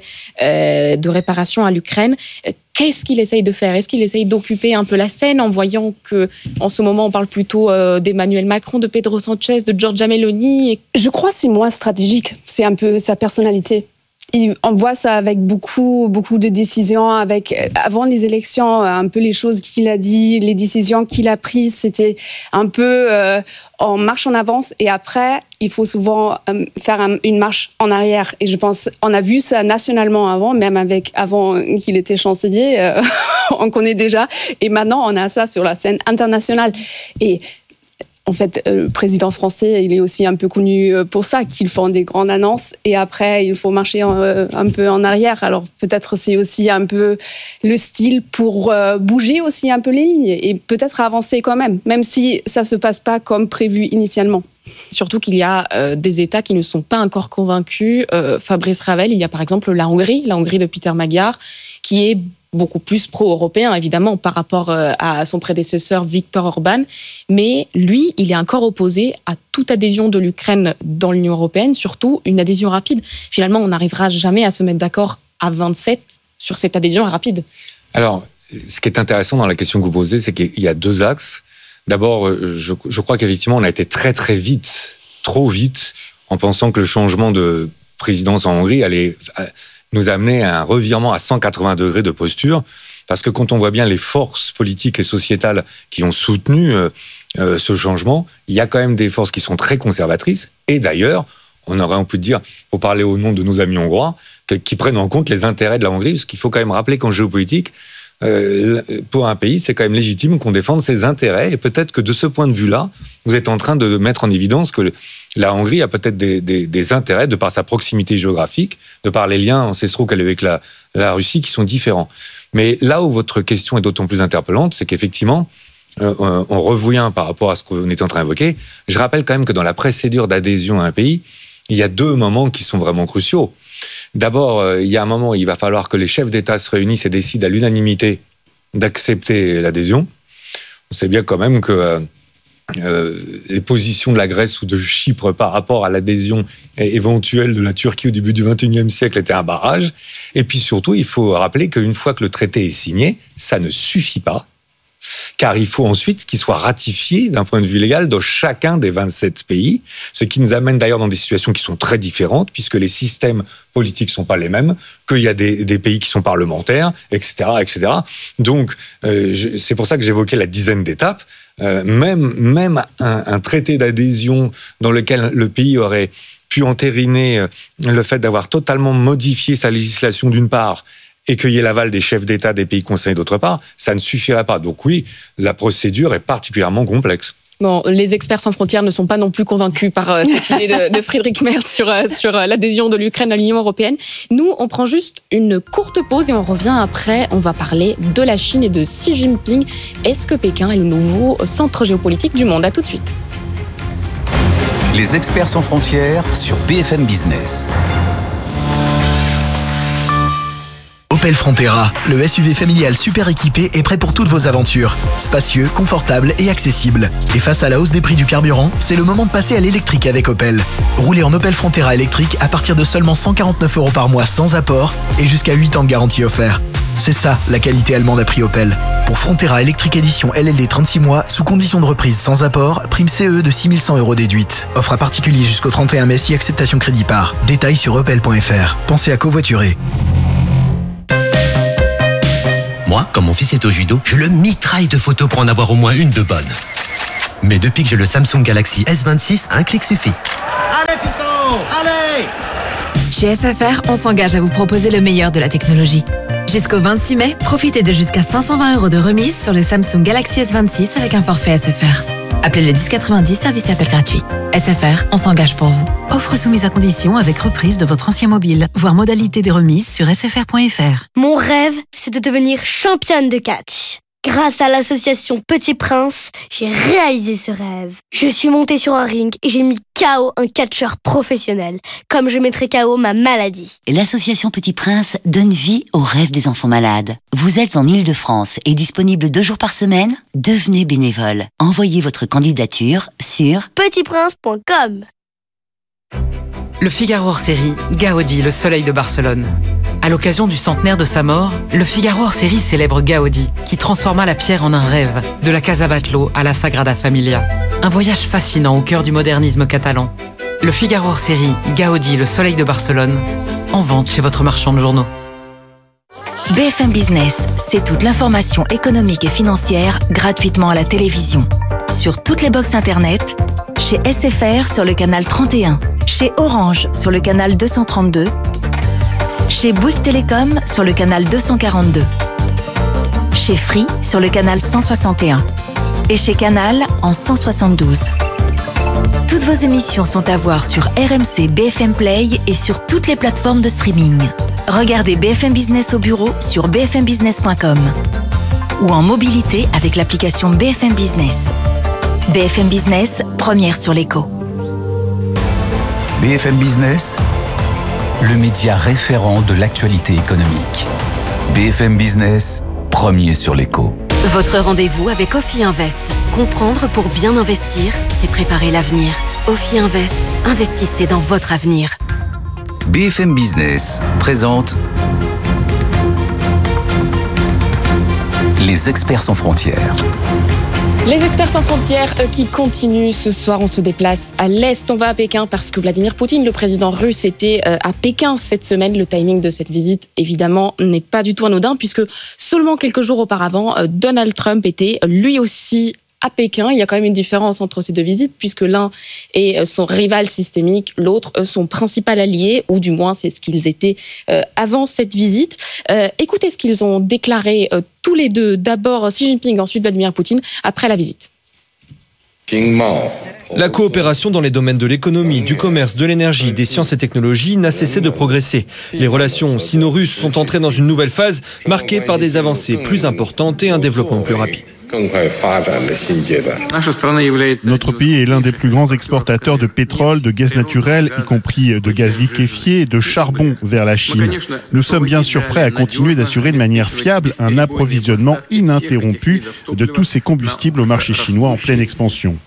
de réparation à l'Ukraine. Qu'est-ce qu'il essaye de faire ? Est-ce qu'il essaye d'occuper un peu la scène en voyant qu'en ce moment, on parle plutôt d'Emmanuel Macron, de Pedro Sanchez, de Giorgia Meloni ? Je crois que c'est moins stratégique. C'est un peu sa personnalité. On voit ça avec beaucoup de décisions. Avant les élections, un peu les choses qu'il a dit, les décisions qu'il a prises, c'était un peu on marche en avance et après, il faut souvent faire une marche en arrière. Et je pense, on a vu ça nationalement avant, même avant qu'il était chancelier, on connaît déjà. Et maintenant, on a ça sur la scène internationale. Et en fait, le président français, il est aussi un peu connu pour ça, qu'ils font des grandes annonces et après, il faut marcher un peu en arrière. Alors peut-être c'est aussi un peu le style pour bouger aussi un peu les lignes et peut-être avancer quand même si ça ne se passe pas comme prévu initialement. Surtout qu'il y a des États qui ne sont pas encore convaincus. Fabrice Ravel, il y a par exemple la Hongrie de Peter Magyar, qui est beaucoup plus pro-européen, évidemment, par rapport à son prédécesseur Viktor Orban. Mais lui, il est encore opposé à toute adhésion de l'Ukraine dans l'Union européenne, surtout une adhésion rapide. Finalement, on n'arrivera jamais à se mettre d'accord à 27 sur cette adhésion rapide. Alors, ce qui est intéressant dans la question que vous posez, c'est qu'il y a deux axes. D'abord, je crois qu'effectivement, on a été très très vite, trop vite, en pensant que le changement de présidence en Hongrie allait nous amener à un revirement à 180 degrés de posture, parce que quand on voit bien les forces politiques et sociétales qui ont soutenu ce changement, il y a quand même des forces qui sont très conservatrices, et d'ailleurs, on peut dire, pour parler au nom de nos amis hongrois, qui prennent en compte les intérêts de la Hongrie, parce qu'il faut quand même rappeler qu'en géopolitique, pour un pays, c'est quand même légitime qu'on défende ses intérêts, et peut-être que de ce point de vue-là, vous êtes en train de mettre en évidence que la Hongrie a peut-être des intérêts de par sa proximité géographique, de par les liens ancestraux qu'elle a avec la Russie qui sont différents. Mais là où votre question est d'autant plus interpellante, c'est qu'effectivement, on revient par rapport à ce qu'on était en train d'évoquer. Je rappelle quand même que dans la procédure d'adhésion à un pays, il y a deux moments qui sont vraiment cruciaux. D'abord, il y a un moment où il va falloir que les chefs d'État se réunissent et décident à l'unanimité d'accepter l'adhésion. On sait bien quand même que les positions de la Grèce ou de Chypre par rapport à l'adhésion éventuelle de la Turquie au début du XXIe siècle étaient un barrage. Et puis surtout, il faut rappeler qu'une fois que le traité est signé, ça ne suffit pas, car il faut ensuite qu'il soit ratifié d'un point de vue légal dans chacun des 27 pays, ce qui nous amène d'ailleurs dans des situations qui sont très différentes, puisque les systèmes politiques ne sont pas les mêmes, qu'il y a des pays qui sont parlementaires, etc. etc. Donc, c'est pour ça que j'évoquais la dizaine d'étapes. Même un traité d'adhésion dans lequel le pays aurait pu entériner le fait d'avoir totalement modifié sa législation d'une part et qu'il y ait l'aval des chefs d'État des pays concernés d'autre part, ça ne suffirait pas. Donc oui, la procédure est particulièrement complexe. Bon, les experts sans frontières ne sont pas non plus convaincus par cette idée de Friedrich Merz sur l'adhésion de l'Ukraine à l'Union européenne. Nous, on prend juste une courte pause et on revient après. On va parler de la Chine et de Xi Jinping. Est-ce que Pékin est le nouveau centre géopolitique du monde ? À tout de suite. Les experts sans frontières sur BFM Business. Opel Frontera, le SUV familial super équipé est prêt pour toutes vos aventures. Spacieux, confortable et accessible. Et face à la hausse des prix du carburant, c'est le moment de passer à l'électrique avec Opel. Roulez en Opel Frontera électrique à partir de seulement 149 € par mois sans apport et jusqu'à 8 ans de garantie offert. C'est ça, la qualité allemande à prix Opel. Pour Frontera Electric Edition LLD 36 mois, sous condition de reprise sans apport, prime CE de 6 100 € déduite. Offre à particulier jusqu'au 31 mai si acceptation crédit par. Détails sur opel.fr. Pensez à covoiturer. Moi, quand mon fils est au judo, je le mitraille de photos pour en avoir au moins une de bonne. Mais depuis que j'ai le Samsung Galaxy S26, un clic suffit. Allez fiston, allez! Chez SFR, on s'engage à vous proposer le meilleur de la technologie. Jusqu'au 26 mai, profitez de jusqu'à 520 € de remise sur le Samsung Galaxy S26 avec un forfait SFR. Appelez le 1090, service et appel gratuit. SFR, on s'engage pour vous. Offre soumise à condition avec reprise de votre ancien mobile. Voir modalité des remises sur sfr.fr. Mon rêve, c'est de devenir championne de catch. Grâce à l'association Petit Prince, j'ai réalisé ce rêve. Je suis montée sur un ring et j'ai mis KO un catcheur professionnel, comme je mettrai KO ma maladie. L'association Petit Prince donne vie aux rêves des enfants malades. Vous êtes en Île-de-France et disponible 2 jours par semaine? Devenez bénévole. Envoyez votre candidature sur petitprince.com. Le Figaro hors-série, Gaudi, le soleil de Barcelone. À l'occasion du centenaire de sa mort, le Figaro hors-série célèbre Gaudi, qui transforma la pierre en un rêve, de la Casa Batlló à la Sagrada Familia. Un voyage fascinant au cœur du modernisme catalan. Le Figaro hors-série, Gaudi, le soleil de Barcelone, en vente chez votre marchand de journaux. BFM Business, c'est toute l'information économique et financière gratuitement à la télévision. Sur toutes les box internet, chez SFR sur le canal 31, chez Orange sur le canal 232, chez Bouygues Télécom sur le canal 242, chez Free sur le canal 161 et chez Canal en 172. Toutes vos émissions sont à voir sur RMC BFM Play et sur toutes les plateformes de streaming. Regardez BFM Business au bureau sur bfmbusiness.com ou en mobilité avec l'application BFM Business. BFM Business, première sur l'écho. BFM Business, le média référent de l'actualité économique. BFM Business, premier sur l'écho. Votre rendez-vous avec Ophi Invest. Comprendre pour bien investir, c'est préparer l'avenir. Ophi Invest, investissez dans votre avenir. BFM Business présente Les experts sans frontières. Les experts sans frontières qui continuent. Ce soir, on se déplace à l'Est. On va à Pékin parce que Vladimir Poutine, le président russe, était à Pékin cette semaine. Le timing de cette visite, évidemment, n'est pas du tout anodin puisque seulement quelques jours auparavant, Donald Trump était lui aussi à Pékin. Il y a quand même une différence entre ces deux visites puisque l'un est son rival systémique, l'autre son principal allié, ou du moins c'est ce qu'ils étaient avant cette visite. Écoutez ce qu'ils ont déclaré tous les deux. D'abord Xi Jinping, ensuite Vladimir Poutine, après la visite. La coopération dans les domaines de l'économie, du commerce, de l'énergie, des sciences et technologies n'a cessé de progresser. Les relations sino-russes sont entrées dans une nouvelle phase marquée par des avancées plus importantes et un développement plus rapide. Notre pays est l'un des plus grands exportateurs de pétrole, de gaz naturel, y compris de gaz liquéfié et de charbon vers la Chine. Nous sommes bien sûr prêts à continuer d'assurer de manière fiable un approvisionnement ininterrompu de tous ces combustibles au marché chinois en pleine expansion.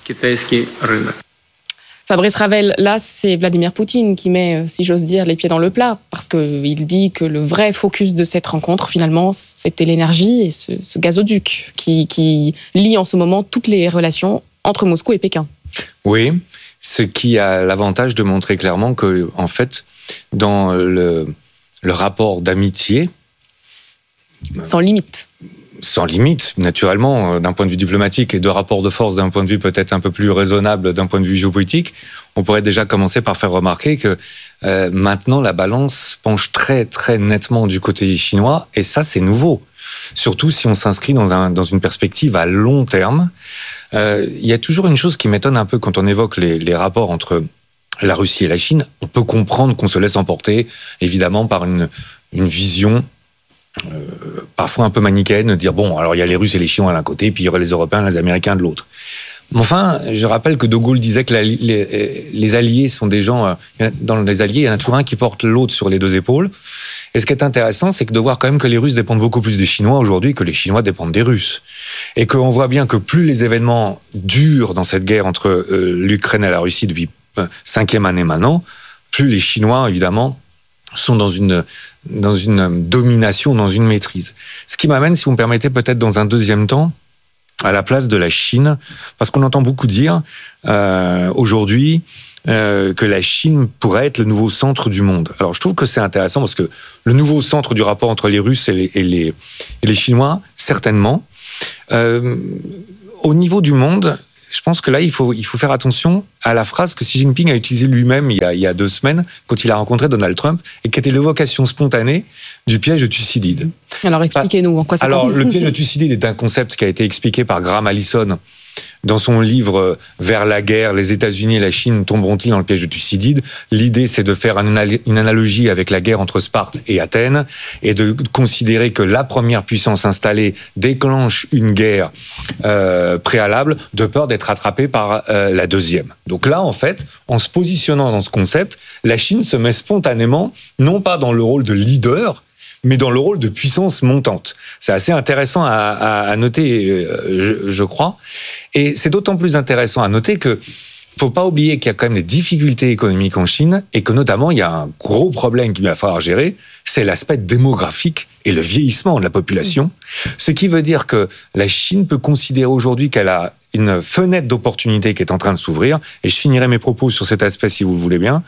Fabrice Ravel, là, c'est Vladimir Poutine qui met, si j'ose dire, les pieds dans le plat, parce qu'il dit que le vrai focus de cette rencontre, finalement, c'était l'énergie et ce gazoduc qui lie en ce moment toutes les relations entre Moscou et Pékin. Oui, ce qui a l'avantage de montrer clairement que, en fait, dans le rapport d'amitié... Sans limite. Sans limite, naturellement, d'un point de vue diplomatique et de rapport de force d'un point de vue peut-être un peu plus raisonnable d'un point de vue géopolitique, on pourrait déjà commencer par faire remarquer que maintenant la balance penche très très nettement du côté chinois, et ça c'est nouveau. Surtout si on s'inscrit dans une perspective à long terme. Il y a toujours une chose qui m'étonne un peu quand on évoque les rapports entre la Russie et la Chine. On peut comprendre qu'on se laisse emporter, évidemment, par une vision parfois un peu manichéenne, de dire bon, alors il y a les Russes et les Chinois d'un côté, puis il y aurait les Européens et les Américains de l'autre. Mais enfin, je rappelle que De Gaulle disait que les alliés sont des gens... Dans les alliés, il y en a toujours un qui porte l'autre sur les deux épaules. Et ce qui est intéressant, c'est de voir quand même que les Russes dépendent beaucoup plus des Chinois aujourd'hui que les Chinois dépendent des Russes. Et qu'on voit bien que plus les événements durent dans cette guerre entre l'Ukraine et la Russie depuis 5e année maintenant, plus les Chinois, évidemment, sont dans une domination, dans une maîtrise. Ce qui m'amène, si vous me permettez, peut-être dans un deuxième temps, à la place de la Chine, parce qu'on entend beaucoup dire aujourd'hui que la Chine pourrait être le nouveau centre du monde. Alors je trouve que c'est intéressant parce que le nouveau centre du rapport entre les Russes et les Chinois, certainement. Au niveau du monde, je pense que là, il faut faire attention à la phrase que Xi Jinping a utilisée lui-même il y a 2 semaines, quand il a rencontré Donald Trump, et qui était l'évocation spontanée du piège de Thucydide. Alors expliquez-nous en quoi ça consiste. Alors le piège de Thucydide est un concept qui a été expliqué par Graham Allison dans son livre Vers la guerre, les États-Unis et la Chine tomberont-ils dans le piège de Thucydide. L'idée, c'est de faire une analogie avec la guerre entre Sparte et Athènes et de considérer que la première puissance installée déclenche une guerre préalable de peur d'être rattrapée par la deuxième. Donc là, en fait, en se positionnant dans ce concept, la Chine se met spontanément, non pas dans le rôle de leader, mais dans le rôle de puissance montante. C'est assez intéressant à noter, je crois. Et c'est d'autant plus intéressant à noter que faut pas oublier qu'il y a quand même des difficultés économiques en Chine et que notamment il y a un gros problème qu'il va falloir gérer, c'est l'aspect démographique et le vieillissement de la population. Ce qui veut dire que la Chine peut considérer aujourd'hui qu'elle a une fenêtre d'opportunité qui est en train de s'ouvrir. Et je finirai mes propos sur cet aspect si vous le voulez bien.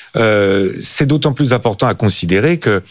C'est d'autant plus important à considérer que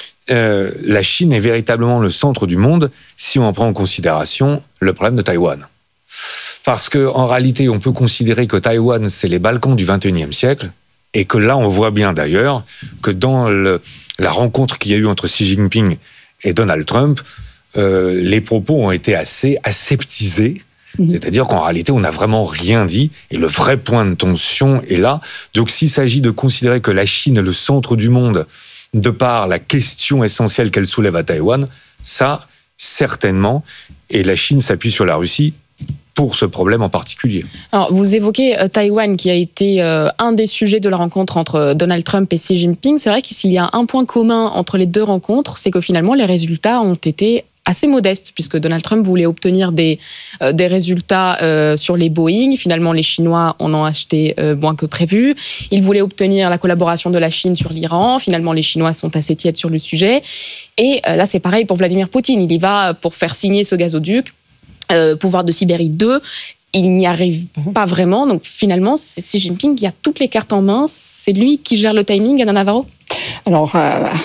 la Chine est véritablement le centre du monde si on prend en considération le problème de Taïwan. Parce qu'en réalité, on peut considérer que Taïwan, c'est les Balkans du XXIe siècle, et que là, on voit bien d'ailleurs que dans la rencontre qu'il y a eu entre Xi Jinping et Donald Trump, les propos ont été assez aseptisés. C'est-à-dire qu'en réalité, on n'a vraiment rien dit, et le vrai point de tension est là. Donc s'il s'agit de considérer que la Chine est le centre du monde, de par la question essentielle qu'elle soulève à Taïwan, ça, certainement, et la Chine s'appuie sur la Russie pour ce problème en particulier. Alors, vous évoquez Taïwan qui a été un des sujets de la rencontre entre Donald Trump et Xi Jinping. C'est vrai qu'il y a un point commun entre les deux rencontres, c'est que finalement les résultats ont été assez modeste, puisque Donald Trump voulait obtenir des résultats sur les Boeing. Finalement, les Chinois en ont acheté moins que prévu. Il voulait obtenir la collaboration de la Chine sur l'Iran. Finalement, les Chinois sont assez tièdes sur le sujet. Et là, c'est pareil pour Vladimir Poutine. Il y va pour faire signer ce gazoduc, pouvoir de Sibérie 2. Il n'y arrive pas vraiment. Donc finalement, c'est Xi Jinping qui a toutes les cartes en main. C'est lui qui gère le timing, Anna Navarro ? Alors,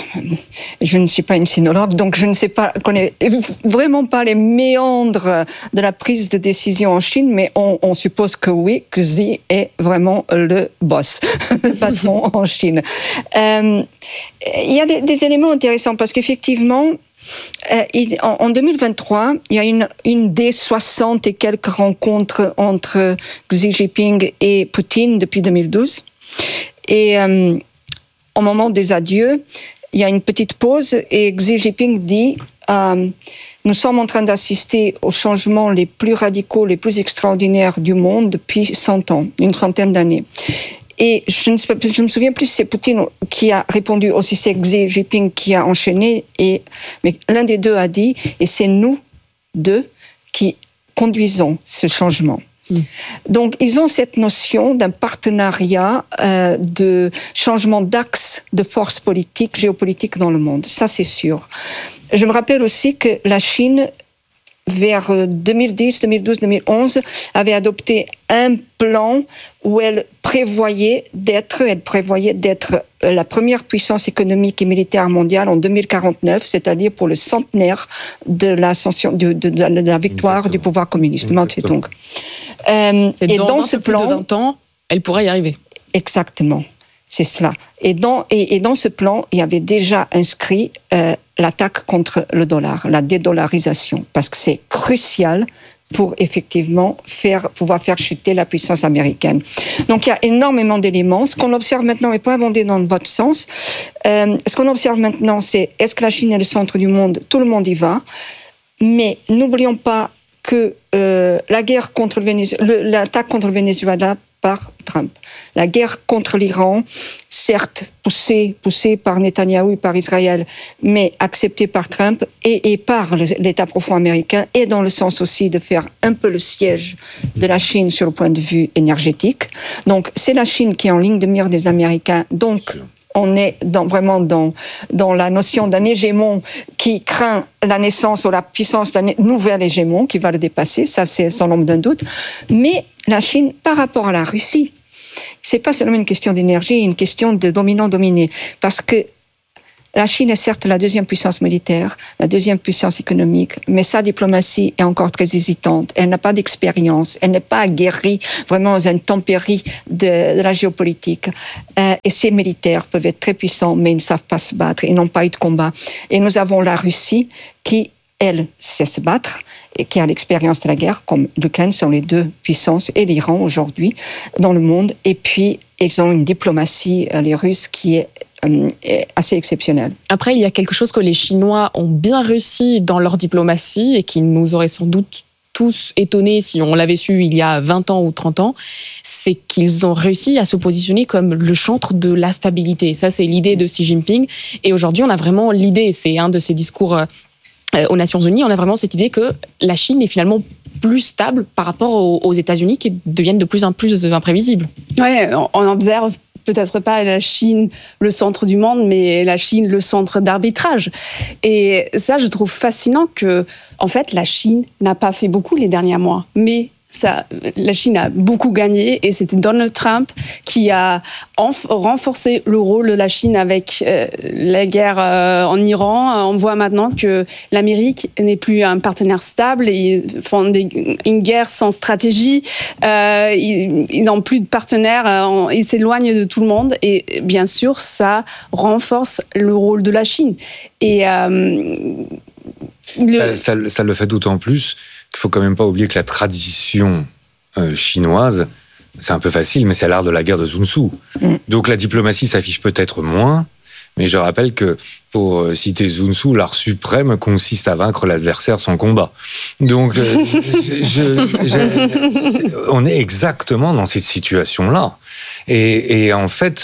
je ne suis pas une sinologue, donc je ne connais vraiment pas les méandres de la prise de décision en Chine, mais on suppose que oui, que Xi est vraiment le boss, le patron en Chine. Il y a des éléments intéressants parce qu'effectivement, en 2023, il y a une des 60 et quelques rencontres entre Xi Jinping et Poutine depuis 2012. Et au moment des adieux, il y a une petite pause et Xi Jinping dit nous sommes en train d'assister aux changements les plus radicaux, les plus extraordinaires du monde depuis 100 ans, une centaine d'années. Et je me souviens plus si c'est Poutine qui a répondu ou si c'est Xi Jinping qui a enchaîné. Mais l'un des deux a dit, et c'est nous deux qui conduisons ce changement. Donc, ils ont cette notion d'un partenariat, de changement d'axe de force politique, géopolitique dans le monde. Ça, c'est sûr. Je me rappelle aussi que la Chine, vers 2010, 2012, 2011, avait adopté un plan où elle prévoyait d'être la première puissance économique et militaire mondiale en 2049, c'est-à-dire pour le centenaire de l'ascension, de la victoire du pouvoir communiste, Mao Tse-tung. Et dans ce plan, plus de 20 ans, elle pourrait y arriver. Exactement, c'est cela. Et dans ce plan, il y avait déjà inscrit l'attaque contre le dollar, la dédollarisation, parce que c'est crucial pour effectivement pouvoir faire chuter la puissance américaine. Donc il y a énormément d'éléments. Ce qu'on observe maintenant, et pas abonder dans votre sens, ce qu'on observe maintenant, c'est est-ce que la Chine est le centre du monde ? Tout le monde y va, mais n'oublions pas que l'attaque contre le Venezuela par Trump. La guerre contre l'Iran, certes poussée par Netanyahou et par Israël, mais acceptée par Trump et par l'État profond américain, et dans le sens aussi de faire un peu le siège de la Chine sur le point de vue énergétique. Donc c'est la Chine qui est en ligne de mire des Américains. Donc on est vraiment dans la notion d'un hégémon qui craint la naissance ou la puissance d'un nouvel hégémon qui va le dépasser, ça c'est sans l'ombre d'un doute. Mais la Chine, par rapport à la Russie, c'est pas seulement une question d'énergie, une question de dominant-dominé. Parce que la Chine est certes la deuxième puissance militaire, la deuxième puissance économique, mais sa diplomatie est encore très hésitante. Elle n'a pas d'expérience, elle n'est pas aguerrie vraiment aux intempéries de la géopolitique. Et ses militaires peuvent être très puissants, mais ils ne savent pas se battre, ils n'ont pas eu de combat. Et nous avons la Russie qui, elle, sait se battre et qui a l'expérience de la guerre, comme l'Ukraine sont les deux puissances, et l'Iran aujourd'hui dans le monde. Et puis, ils ont une diplomatie, les Russes, qui est assez exceptionnel. Après, il y a quelque chose que les Chinois ont bien réussi dans leur diplomatie et qui nous aurait sans doute tous étonnés si on l'avait su il y a 20 ans ou 30 ans, c'est qu'ils ont réussi à se positionner comme le chantre de la stabilité. Ça, c'est l'idée de Xi Jinping. Et aujourd'hui, on a vraiment l'idée, c'est un de ses discours aux Nations Unies, on a vraiment cette idée que la Chine est finalement plus stable par rapport aux États-Unis qui deviennent de plus en plus imprévisibles. Oui, on observe peut-être pas la Chine le centre du monde, mais la Chine le centre d'arbitrage. Et ça, je trouve fascinant que, en fait, la Chine n'a pas fait beaucoup les derniers mois, mais la Chine a beaucoup gagné et c'était Donald Trump qui a renforcé le rôle de la Chine avec la guerre en Iran. On voit maintenant que l'Amérique n'est plus un partenaire stable, ils font une guerre sans stratégie, ils n'ont plus de partenaires, ils s'éloignent de tout le monde et bien sûr ça renforce le rôle de la Chine. Et ça le fait d'autant plus qu'il ne faut quand même pas oublier que la tradition chinoise, c'est un peu facile, mais c'est l'art de la guerre de Sun Tzu. Donc la diplomatie s'affiche peut-être moins, mais je rappelle que, pour citer Sun Tzu, l'art suprême consiste à vaincre l'adversaire sans combat. Donc on est exactement dans cette situation-là. Et en fait,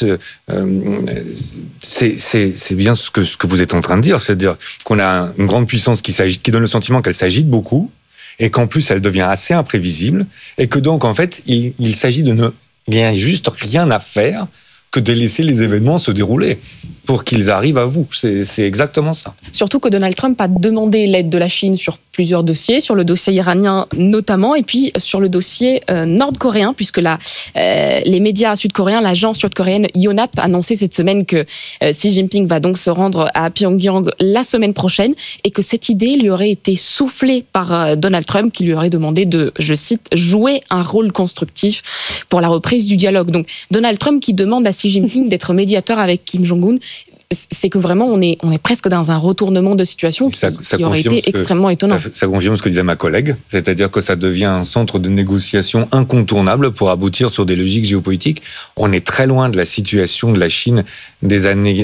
c'est bien ce que vous êtes en train de dire, c'est-à-dire qu'on a une grande puissance qui donne le sentiment qu'elle s'agite beaucoup, et qu'en plus elle devient assez imprévisible, et que donc en fait il s'agit il n'y a juste rien à faire que de laisser les événements se dérouler pour qu'ils arrivent à vous. C'est exactement ça. Surtout que Donald Trump a demandé l'aide de la Chine sur plusieurs dossiers, sur le dossier iranien notamment, et puis sur le dossier nord-coréen, puisque les médias sud-coréens, l'agence sud-coréenne Yonhap a annoncé cette semaine que Xi Jinping va donc se rendre à Pyongyang la semaine prochaine, et que cette idée lui aurait été soufflée par Donald Trump, qui lui aurait demandé de, je cite, jouer un rôle constructif pour la reprise du dialogue. Donc Donald Trump qui demande à Xi Jinping d'être médiateur avec Kim Jong-un, c'est que vraiment on est presque dans un retournement de situation qui aurait été extrêmement étonnant. Ça confirme ce que disait ma collègue, c'est-à-dire que ça devient un centre de négociation incontournable pour aboutir sur des logiques géopolitiques. On est très loin de la situation de la Chine des années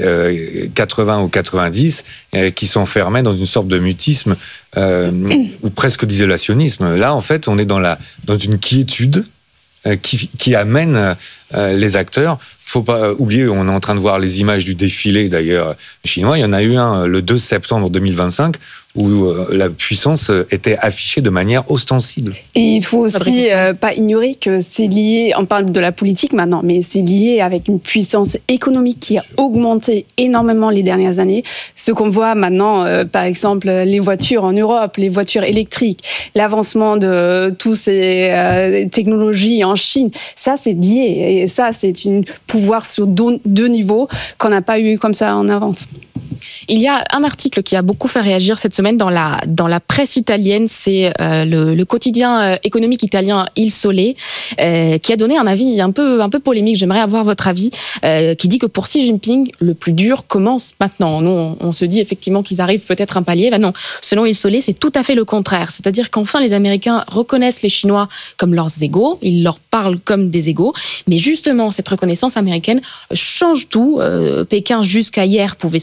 80 ou 90 qui s'enfermait dans une sorte de mutisme ou presque d'isolationnisme. Là, en fait, on est dans une quiétude qui amène les acteurs. Il ne faut pas oublier, on est en train de voir les images du défilé d'ailleurs chinois. Il y en a eu un le 2 septembre 2025 où la puissance était affichée de manière ostensible. Et il faut aussi pas ignorer que c'est lié, on parle de la politique maintenant, mais c'est lié avec une puissance économique qui a augmenté énormément les dernières années. Ce qu'on voit maintenant, par exemple, les voitures en Europe, les voitures électriques, l'avancement de toutes ces technologies en Chine, ça c'est lié. Et ça, c'est un pouvoir sur deux niveaux qu'on n'a pas eu comme ça en avance. Il y a un article qui a beaucoup fait réagir cette semaine dans la presse italienne, c'est le quotidien économique italien Il Sole, qui a donné un avis un peu polémique, j'aimerais avoir votre avis, qui dit que pour Xi Jinping, le plus dur commence maintenant. Nous, on se dit effectivement qu'ils arrivent peut-être un palier, non, selon Il Sole, c'est tout à fait le contraire, c'est-à-dire qu'enfin les Américains reconnaissent les Chinois comme leurs égaux, ils leur parlent comme des égaux, mais justement cette reconnaissance américaine change tout. Pékin jusqu'à hier pouvait se limiter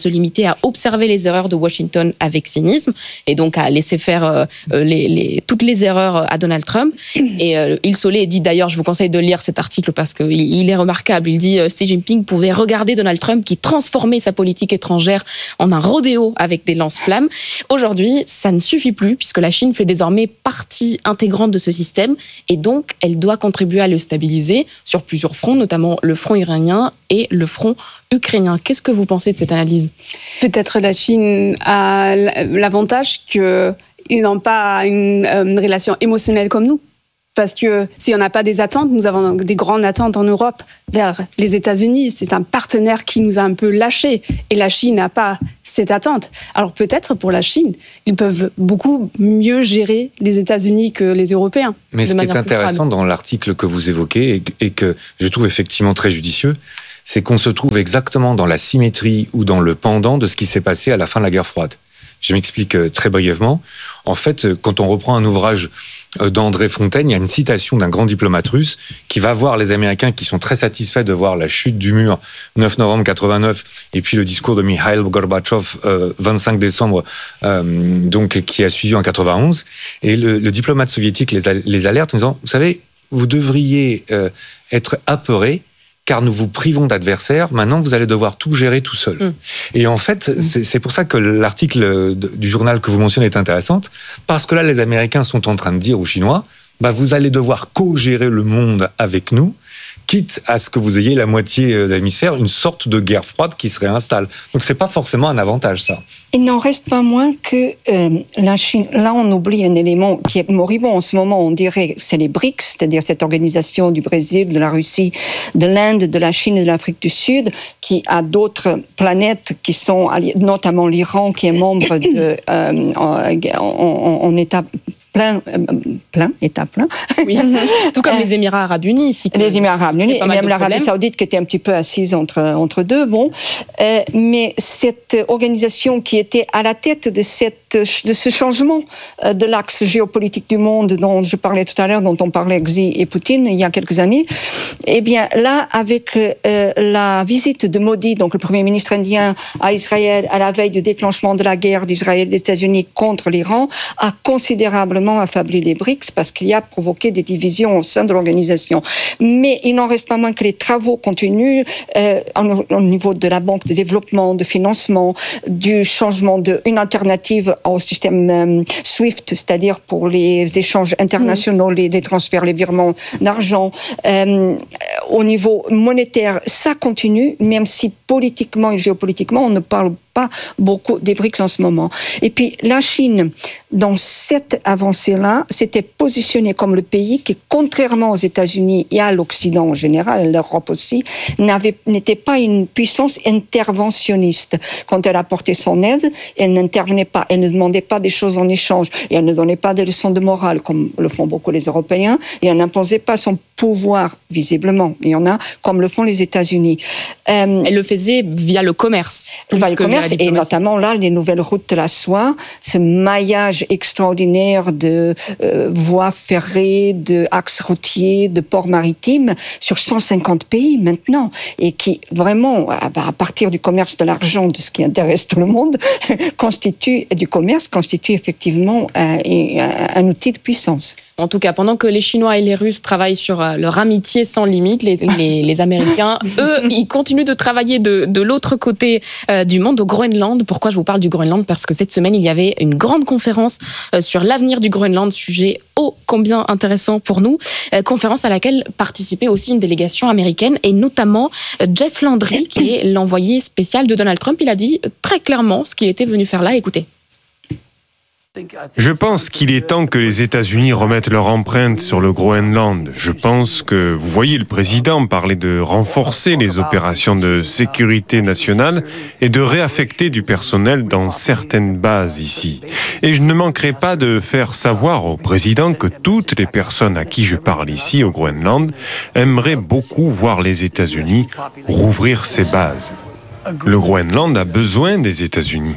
à observer les erreurs de Washington avec cynisme et donc à laisser faire toutes les erreurs à Donald Trump. Et Il Soleil dit d'ailleurs, je vous conseille de lire cet article parce qu'il est remarquable. Il dit Xi Jinping pouvait regarder Donald Trump qui transformait sa politique étrangère en un rodéo avec des lance-flammes. Aujourd'hui, ça ne suffit plus puisque la Chine fait désormais partie intégrante de ce système et donc elle doit contribuer à le stabiliser sur plusieurs fronts, notamment le front iranien et le front ukrainien. Qu'est-ce que vous pensez de cette analyse ? Peut-être la Chine a l'avantage qu'ils n'ont pas une relation émotionnelle comme nous. Parce que si on n'a pas des attentes, nous avons des grandes attentes en Europe vers les États-Unis. C'est un partenaire qui nous a un peu lâchés. Et la Chine n'a pas cette attente. Alors peut-être pour la Chine, ils peuvent beaucoup mieux gérer les États-Unis que les Européens. Mais ce qui est intéressant dans l'article que vous évoquez et que je trouve effectivement très judicieux, c'est qu'on se trouve exactement dans la symétrie ou dans le pendant de ce qui s'est passé à la fin de la guerre froide. Je m'explique très brièvement. En fait, quand on reprend un ouvrage d'André Fontaine, il y a une citation d'un grand diplomate russe qui va voir les Américains qui sont très satisfaits de voir la chute du mur 9 novembre 89 et puis le discours de Mikhail Gorbatchev 25 décembre donc qui a suivi en 91 et le diplomate soviétique les alerte en disant vous savez, vous devriez être apeurés car nous vous privons d'adversaires, maintenant vous allez devoir tout gérer tout seul. Et en fait, c'est pour ça que l'article du journal que vous mentionnez est intéressante, parce que là, les Américains sont en train de dire aux Chinois, vous allez devoir co-gérer le monde avec nous, quitte à ce que vous ayez la moitié de l'hémisphère, une sorte de guerre froide qui se réinstalle. Donc c'est pas forcément un avantage, ça. Il n'en reste pas moins que la Chine, là on oublie un élément qui est moribond en ce moment, on dirait, c'est les BRICS, c'est-à-dire cette organisation du Brésil, de la Russie, de l'Inde, de la Chine et de l'Afrique du Sud, qui a d'autres planètes qui sont, notamment l'Iran, qui est membre en état état plein. Oui, tout comme les Émirats Arabes Unis ici. Les Émirats Arabes Unis, et même l'Arabie Saoudite qui était un petit peu assise entre deux. Bon, mais cette organisation qui était à la tête de ce changement de l'axe géopolitique du monde dont je parlais tout à l'heure, dont on parlait Xi et Poutine il y a quelques années, eh bien là, avec la visite de Modi, donc le Premier ministre indien à Israël à la veille du déclenchement de la guerre d'Israël et des États-Unis contre l'Iran, a considérablement affaibli les BRICS parce qu'il y a provoqué des divisions au sein de l'organisation. Mais il n'en reste pas moins que les travaux continuent au niveau de la banque de développement, de financement, du changement d'une alternative au système SWIFT, c'est-à-dire pour les échanges internationaux, les transferts, les virements d'argent. Au niveau monétaire, ça continue, même si politiquement et géopolitiquement, on ne parle pas beaucoup des BRICS en ce moment. Et puis la Chine, dans cette avancée-là, s'était positionnée comme le pays qui, contrairement aux États-Unis et à l'Occident en général, à l'Europe aussi, n'était pas une puissance interventionniste. Quand elle apportait son aide, elle n'intervenait pas, elle ne demandait pas des choses en échange, et elle ne donnait pas des leçons de morale, comme le font beaucoup les Européens, et elle n'imposait pas son pouvoir, visiblement. Il y en a, comme le font les États-Unis. Elle le faisait via le commerce. Via le commerce, et notamment là, les nouvelles routes de la soie, ce maillage extraordinaire de voies ferrées, d'axes routiers, de ports maritimes sur 150 pays maintenant, et qui vraiment, à partir du commerce de l'argent, de ce qui intéresse tout le monde, constitue effectivement un outil de puissance. En tout cas, pendant que les Chinois et les Russes travaillent sur leur amitié sans limite, les Américains, eux, ils continuent de travailler de l'autre côté du monde, au Groenland. Pourquoi je vous parle du Groenland ? Parce que cette semaine, il y avait une grande conférence sur l'avenir du Groenland, sujet ô combien intéressant pour nous. Conférence à laquelle participait aussi une délégation américaine, et notamment Jeff Landry, qui est l'envoyé spécial de Donald Trump. Il a dit très clairement ce qu'il était venu faire là. Écoutez. Je pense qu'il est temps que les États-Unis remettent leur empreinte sur le Groenland. Je pense que vous voyez le président parler de renforcer les opérations de sécurité nationale et de réaffecter du personnel dans certaines bases ici. Et je ne manquerai pas de faire savoir au président que toutes les personnes à qui je parle ici au Groenland aimeraient beaucoup voir les États-Unis rouvrir ces bases. Le Groenland a besoin des États-Unis.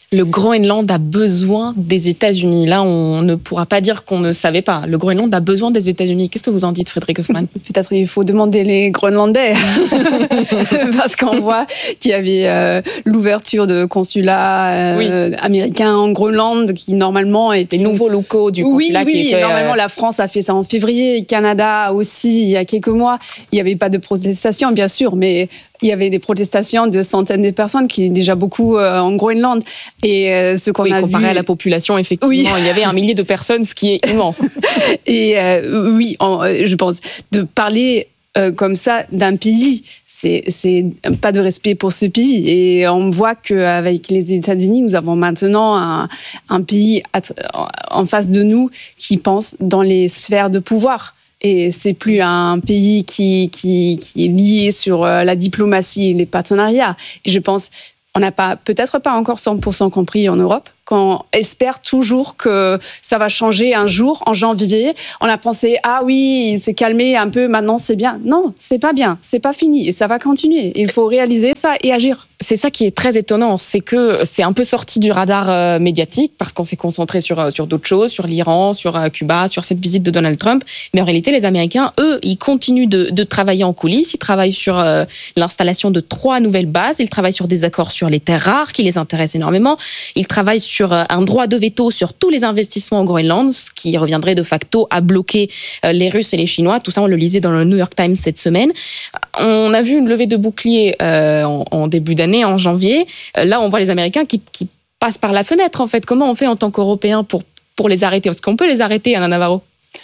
Le Groenland a besoin des États-Unis. Là, on ne pourra pas dire qu'on ne savait pas. Le Groenland a besoin des États-Unis. Qu'est-ce que vous en dites, Frédéric Hoffmann? Peut-être il faut demander les Groenlandais. Parce qu'on voit qu'il y avait l'ouverture de consulats américains en Groenland qui normalement étaient... Des nouveaux locaux du consulat qui étaient... Normalement, la France a fait ça en février. Canada aussi, il y a quelques mois. Il n'y avait pas de protestation, bien sûr, mais... Il y avait des protestations de centaines de personnes, qui est déjà beaucoup en Groenland. Et ce qu'on a comparé vu... à la population, effectivement, il y avait 1 millier de personnes, ce qui est immense. Et je pense, de parler comme ça d'un pays, c'est pas de respect pour ce pays. Et on voit qu'avec les États-Unis, nous avons maintenant un pays en face de nous qui pense dans les sphères de pouvoir. Et c'est plus un pays qui est lié sur la diplomatie et les partenariats. Et je pense, on n'a peut-être pas encore 100% compris en Europe, qu'on espère toujours que ça va changer un jour, en janvier. On a pensé, il s'est calmé un peu, maintenant c'est bien. Non, c'est pas bien, c'est pas fini et ça va continuer. Il faut réaliser ça et agir. C'est ça qui est très étonnant, c'est que c'est un peu sorti du radar médiatique parce qu'on s'est concentré sur d'autres choses, sur l'Iran, sur Cuba, sur cette visite de Donald Trump. Mais en réalité, les Américains, eux, ils continuent de travailler en coulisses. Ils travaillent sur l'installation de 3 nouvelles bases. Ils travaillent sur des accords sur les terres rares qui les intéressent énormément. Ils travaillent sur un droit de veto sur tous les investissements au Groenland, ce qui reviendrait de facto à bloquer les Russes et les Chinois. Tout ça, on le lisait dans le New York Times cette semaine. On a vu une levée de bouclier en début d'année, en janvier. Là, on voit les Américains qui passent par la fenêtre, en fait. Comment on fait en tant qu'Européens pour les arrêter? Parce qu'on peut les arrêter, Anna Navarro.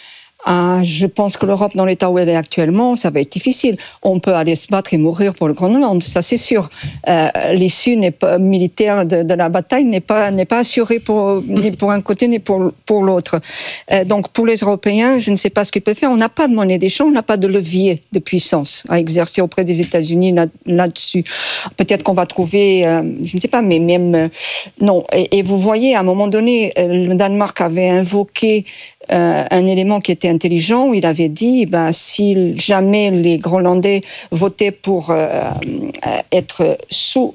Je pense que l'Europe, dans l'état où elle est actuellement, ça va être difficile. On peut aller se battre et mourir pour le Groenland, ça c'est sûr. L'issue militaire de la bataille n'est pas assurée ni pour un côté ni pour l'autre. Donc pour les Européens, je ne sais pas ce qu'ils peuvent faire. On n'a pas de monnaie d'échange, on n'a pas de levier de puissance à exercer auprès des États-Unis là-dessus. Peut-être qu'on va trouver, je ne sais pas, mais même non. Et vous voyez, à un moment donné, le Danemark avait invoqué un élément qui était intelligent, où il avait dit, si jamais les Groenlandais votaient pour être sous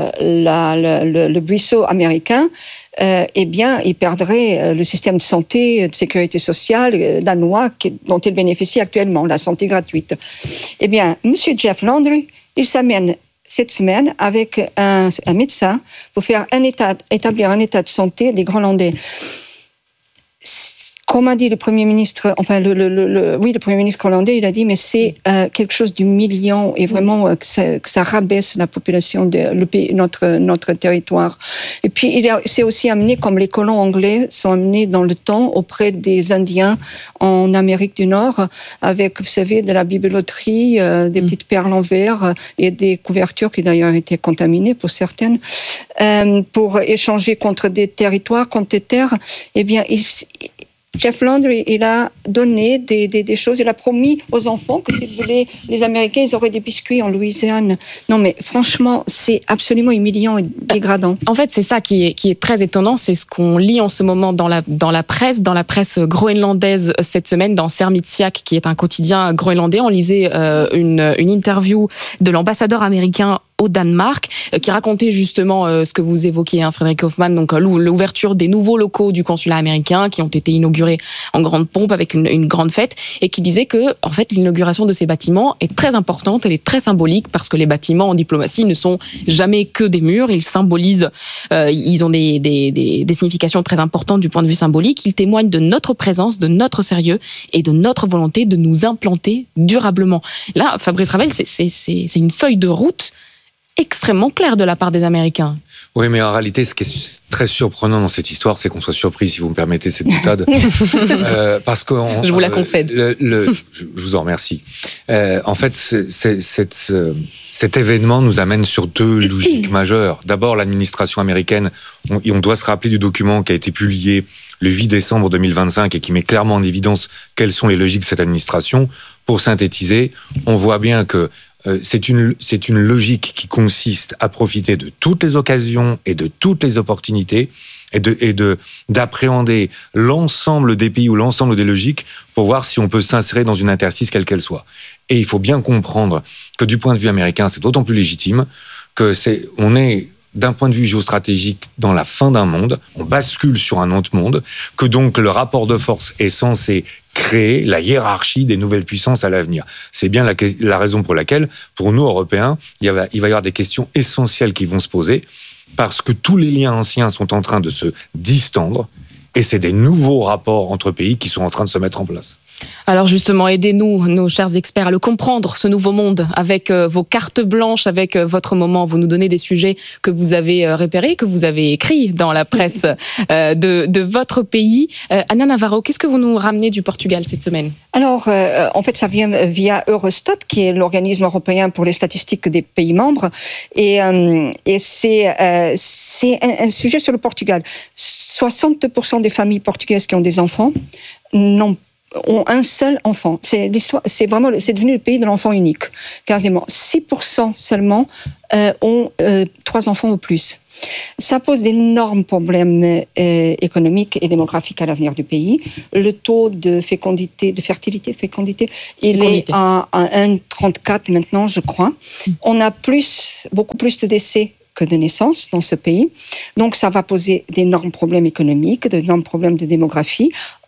le buisson américain, ils perdraient le système de santé, de sécurité sociale danois dont ils bénéficient actuellement, la santé gratuite. Monsieur Jeff Landry, il s'amène cette semaine avec un médecin pour faire établir un état de santé des Groenlandais. Comme a dit le Premier ministre, le Premier ministre hollandais, il a dit, mais c'est quelque chose d'humiliant et vraiment que ça rabaisse la population le pays, notre territoire. Et puis, il s'est aussi amené, comme les colons anglais sont amenés dans le temps auprès des Indiens en Amérique du Nord, avec, vous savez, de la bibeloterie, des petites perles en verre et des couvertures qui d'ailleurs étaient contaminées pour certaines, pour échanger contre des territoires, contre des terres. Jeff Landry, il a donné des choses. Il a promis aux enfants que s'ils voulaient, les Américains, ils auraient des biscuits en Louisiane. Non, mais franchement, c'est absolument humiliant et dégradant. En fait, c'est ça qui est très étonnant. C'est ce qu'on lit en ce moment dans la presse groenlandaise cette semaine, dans Sermitsiaq, qui est un quotidien groenlandais. On lisait une interview de l'ambassadeur américain au Danemark, qui racontait justement ce que vous évoquiez, Frédéric Hoffmann, donc l'ouverture des nouveaux locaux du consulat américain qui ont été inaugurés en grande pompe avec une grande fête, et qui disait que en fait l'inauguration de ces bâtiments est très importante, elle est très symbolique, parce que les bâtiments en diplomatie ne sont jamais que des murs, ils symbolisent, ils ont des significations très importantes du point de vue symbolique, ils témoignent de notre présence, de notre sérieux et de notre volonté de nous implanter durablement. Là, Fabrice Ravel, c'est une feuille de route extrêmement clair de la part des Américains. Oui, mais en réalité, ce qui est très surprenant dans cette histoire, c'est qu'on soit surpris, si vous me permettez cette boutade. Parce que je vous la concède. Je vous en remercie. En fait, cet événement nous amène sur 2 logiques majeures. D'abord, l'administration américaine, on doit se rappeler du document qui a été publié le 8 décembre 2025 et qui met clairement en évidence quelles sont les logiques de cette administration. Pour synthétiser, on voit bien que c'est une logique qui consiste à profiter de toutes les occasions et de toutes les opportunités et d'appréhender l'ensemble des pays ou l'ensemble des logiques pour voir si on peut s'insérer dans une interstice quelle qu'elle soit. Et il faut bien comprendre que du point de vue américain, c'est d'autant plus légitime que on est d'un point de vue géostratégique dans la fin d'un monde, on bascule sur un autre monde, que donc le rapport de force est censé créer la hiérarchie des nouvelles puissances à l'avenir. C'est bien la raison pour laquelle, pour nous, Européens, il va y avoir des questions essentielles qui vont se poser, parce que tous les liens anciens sont en train de se distendre, et c'est des nouveaux rapports entre pays qui sont en train de se mettre en place. Alors justement, aidez-nous, nos chers experts, à le comprendre, ce nouveau monde, avec vos cartes blanches, avec votre moment. Vous nous donnez des sujets que vous avez repérés, que vous avez écrits dans la presse de votre pays. Ana Navarro, qu'est-ce que vous nous ramenez du Portugal cette semaine ? Alors, en fait, ça vient via Eurostat, qui est l'organisme européen pour les statistiques des pays membres. Et c'est un sujet sur le Portugal. 60% des familles portugaises qui ont des enfants ont un seul enfant. C'est devenu le pays de l'enfant unique, quasiment. 6% seulement ont 3 enfants ou plus. Ça pose d'énormes problèmes économiques et démographiques à l'avenir du pays. Le taux de fertilité, il est à 1,34 maintenant, je crois. On a beaucoup plus de décès que de naissances dans ce pays. Donc, ça va poser d'énormes problèmes économiques, d'énormes problèmes de démographie.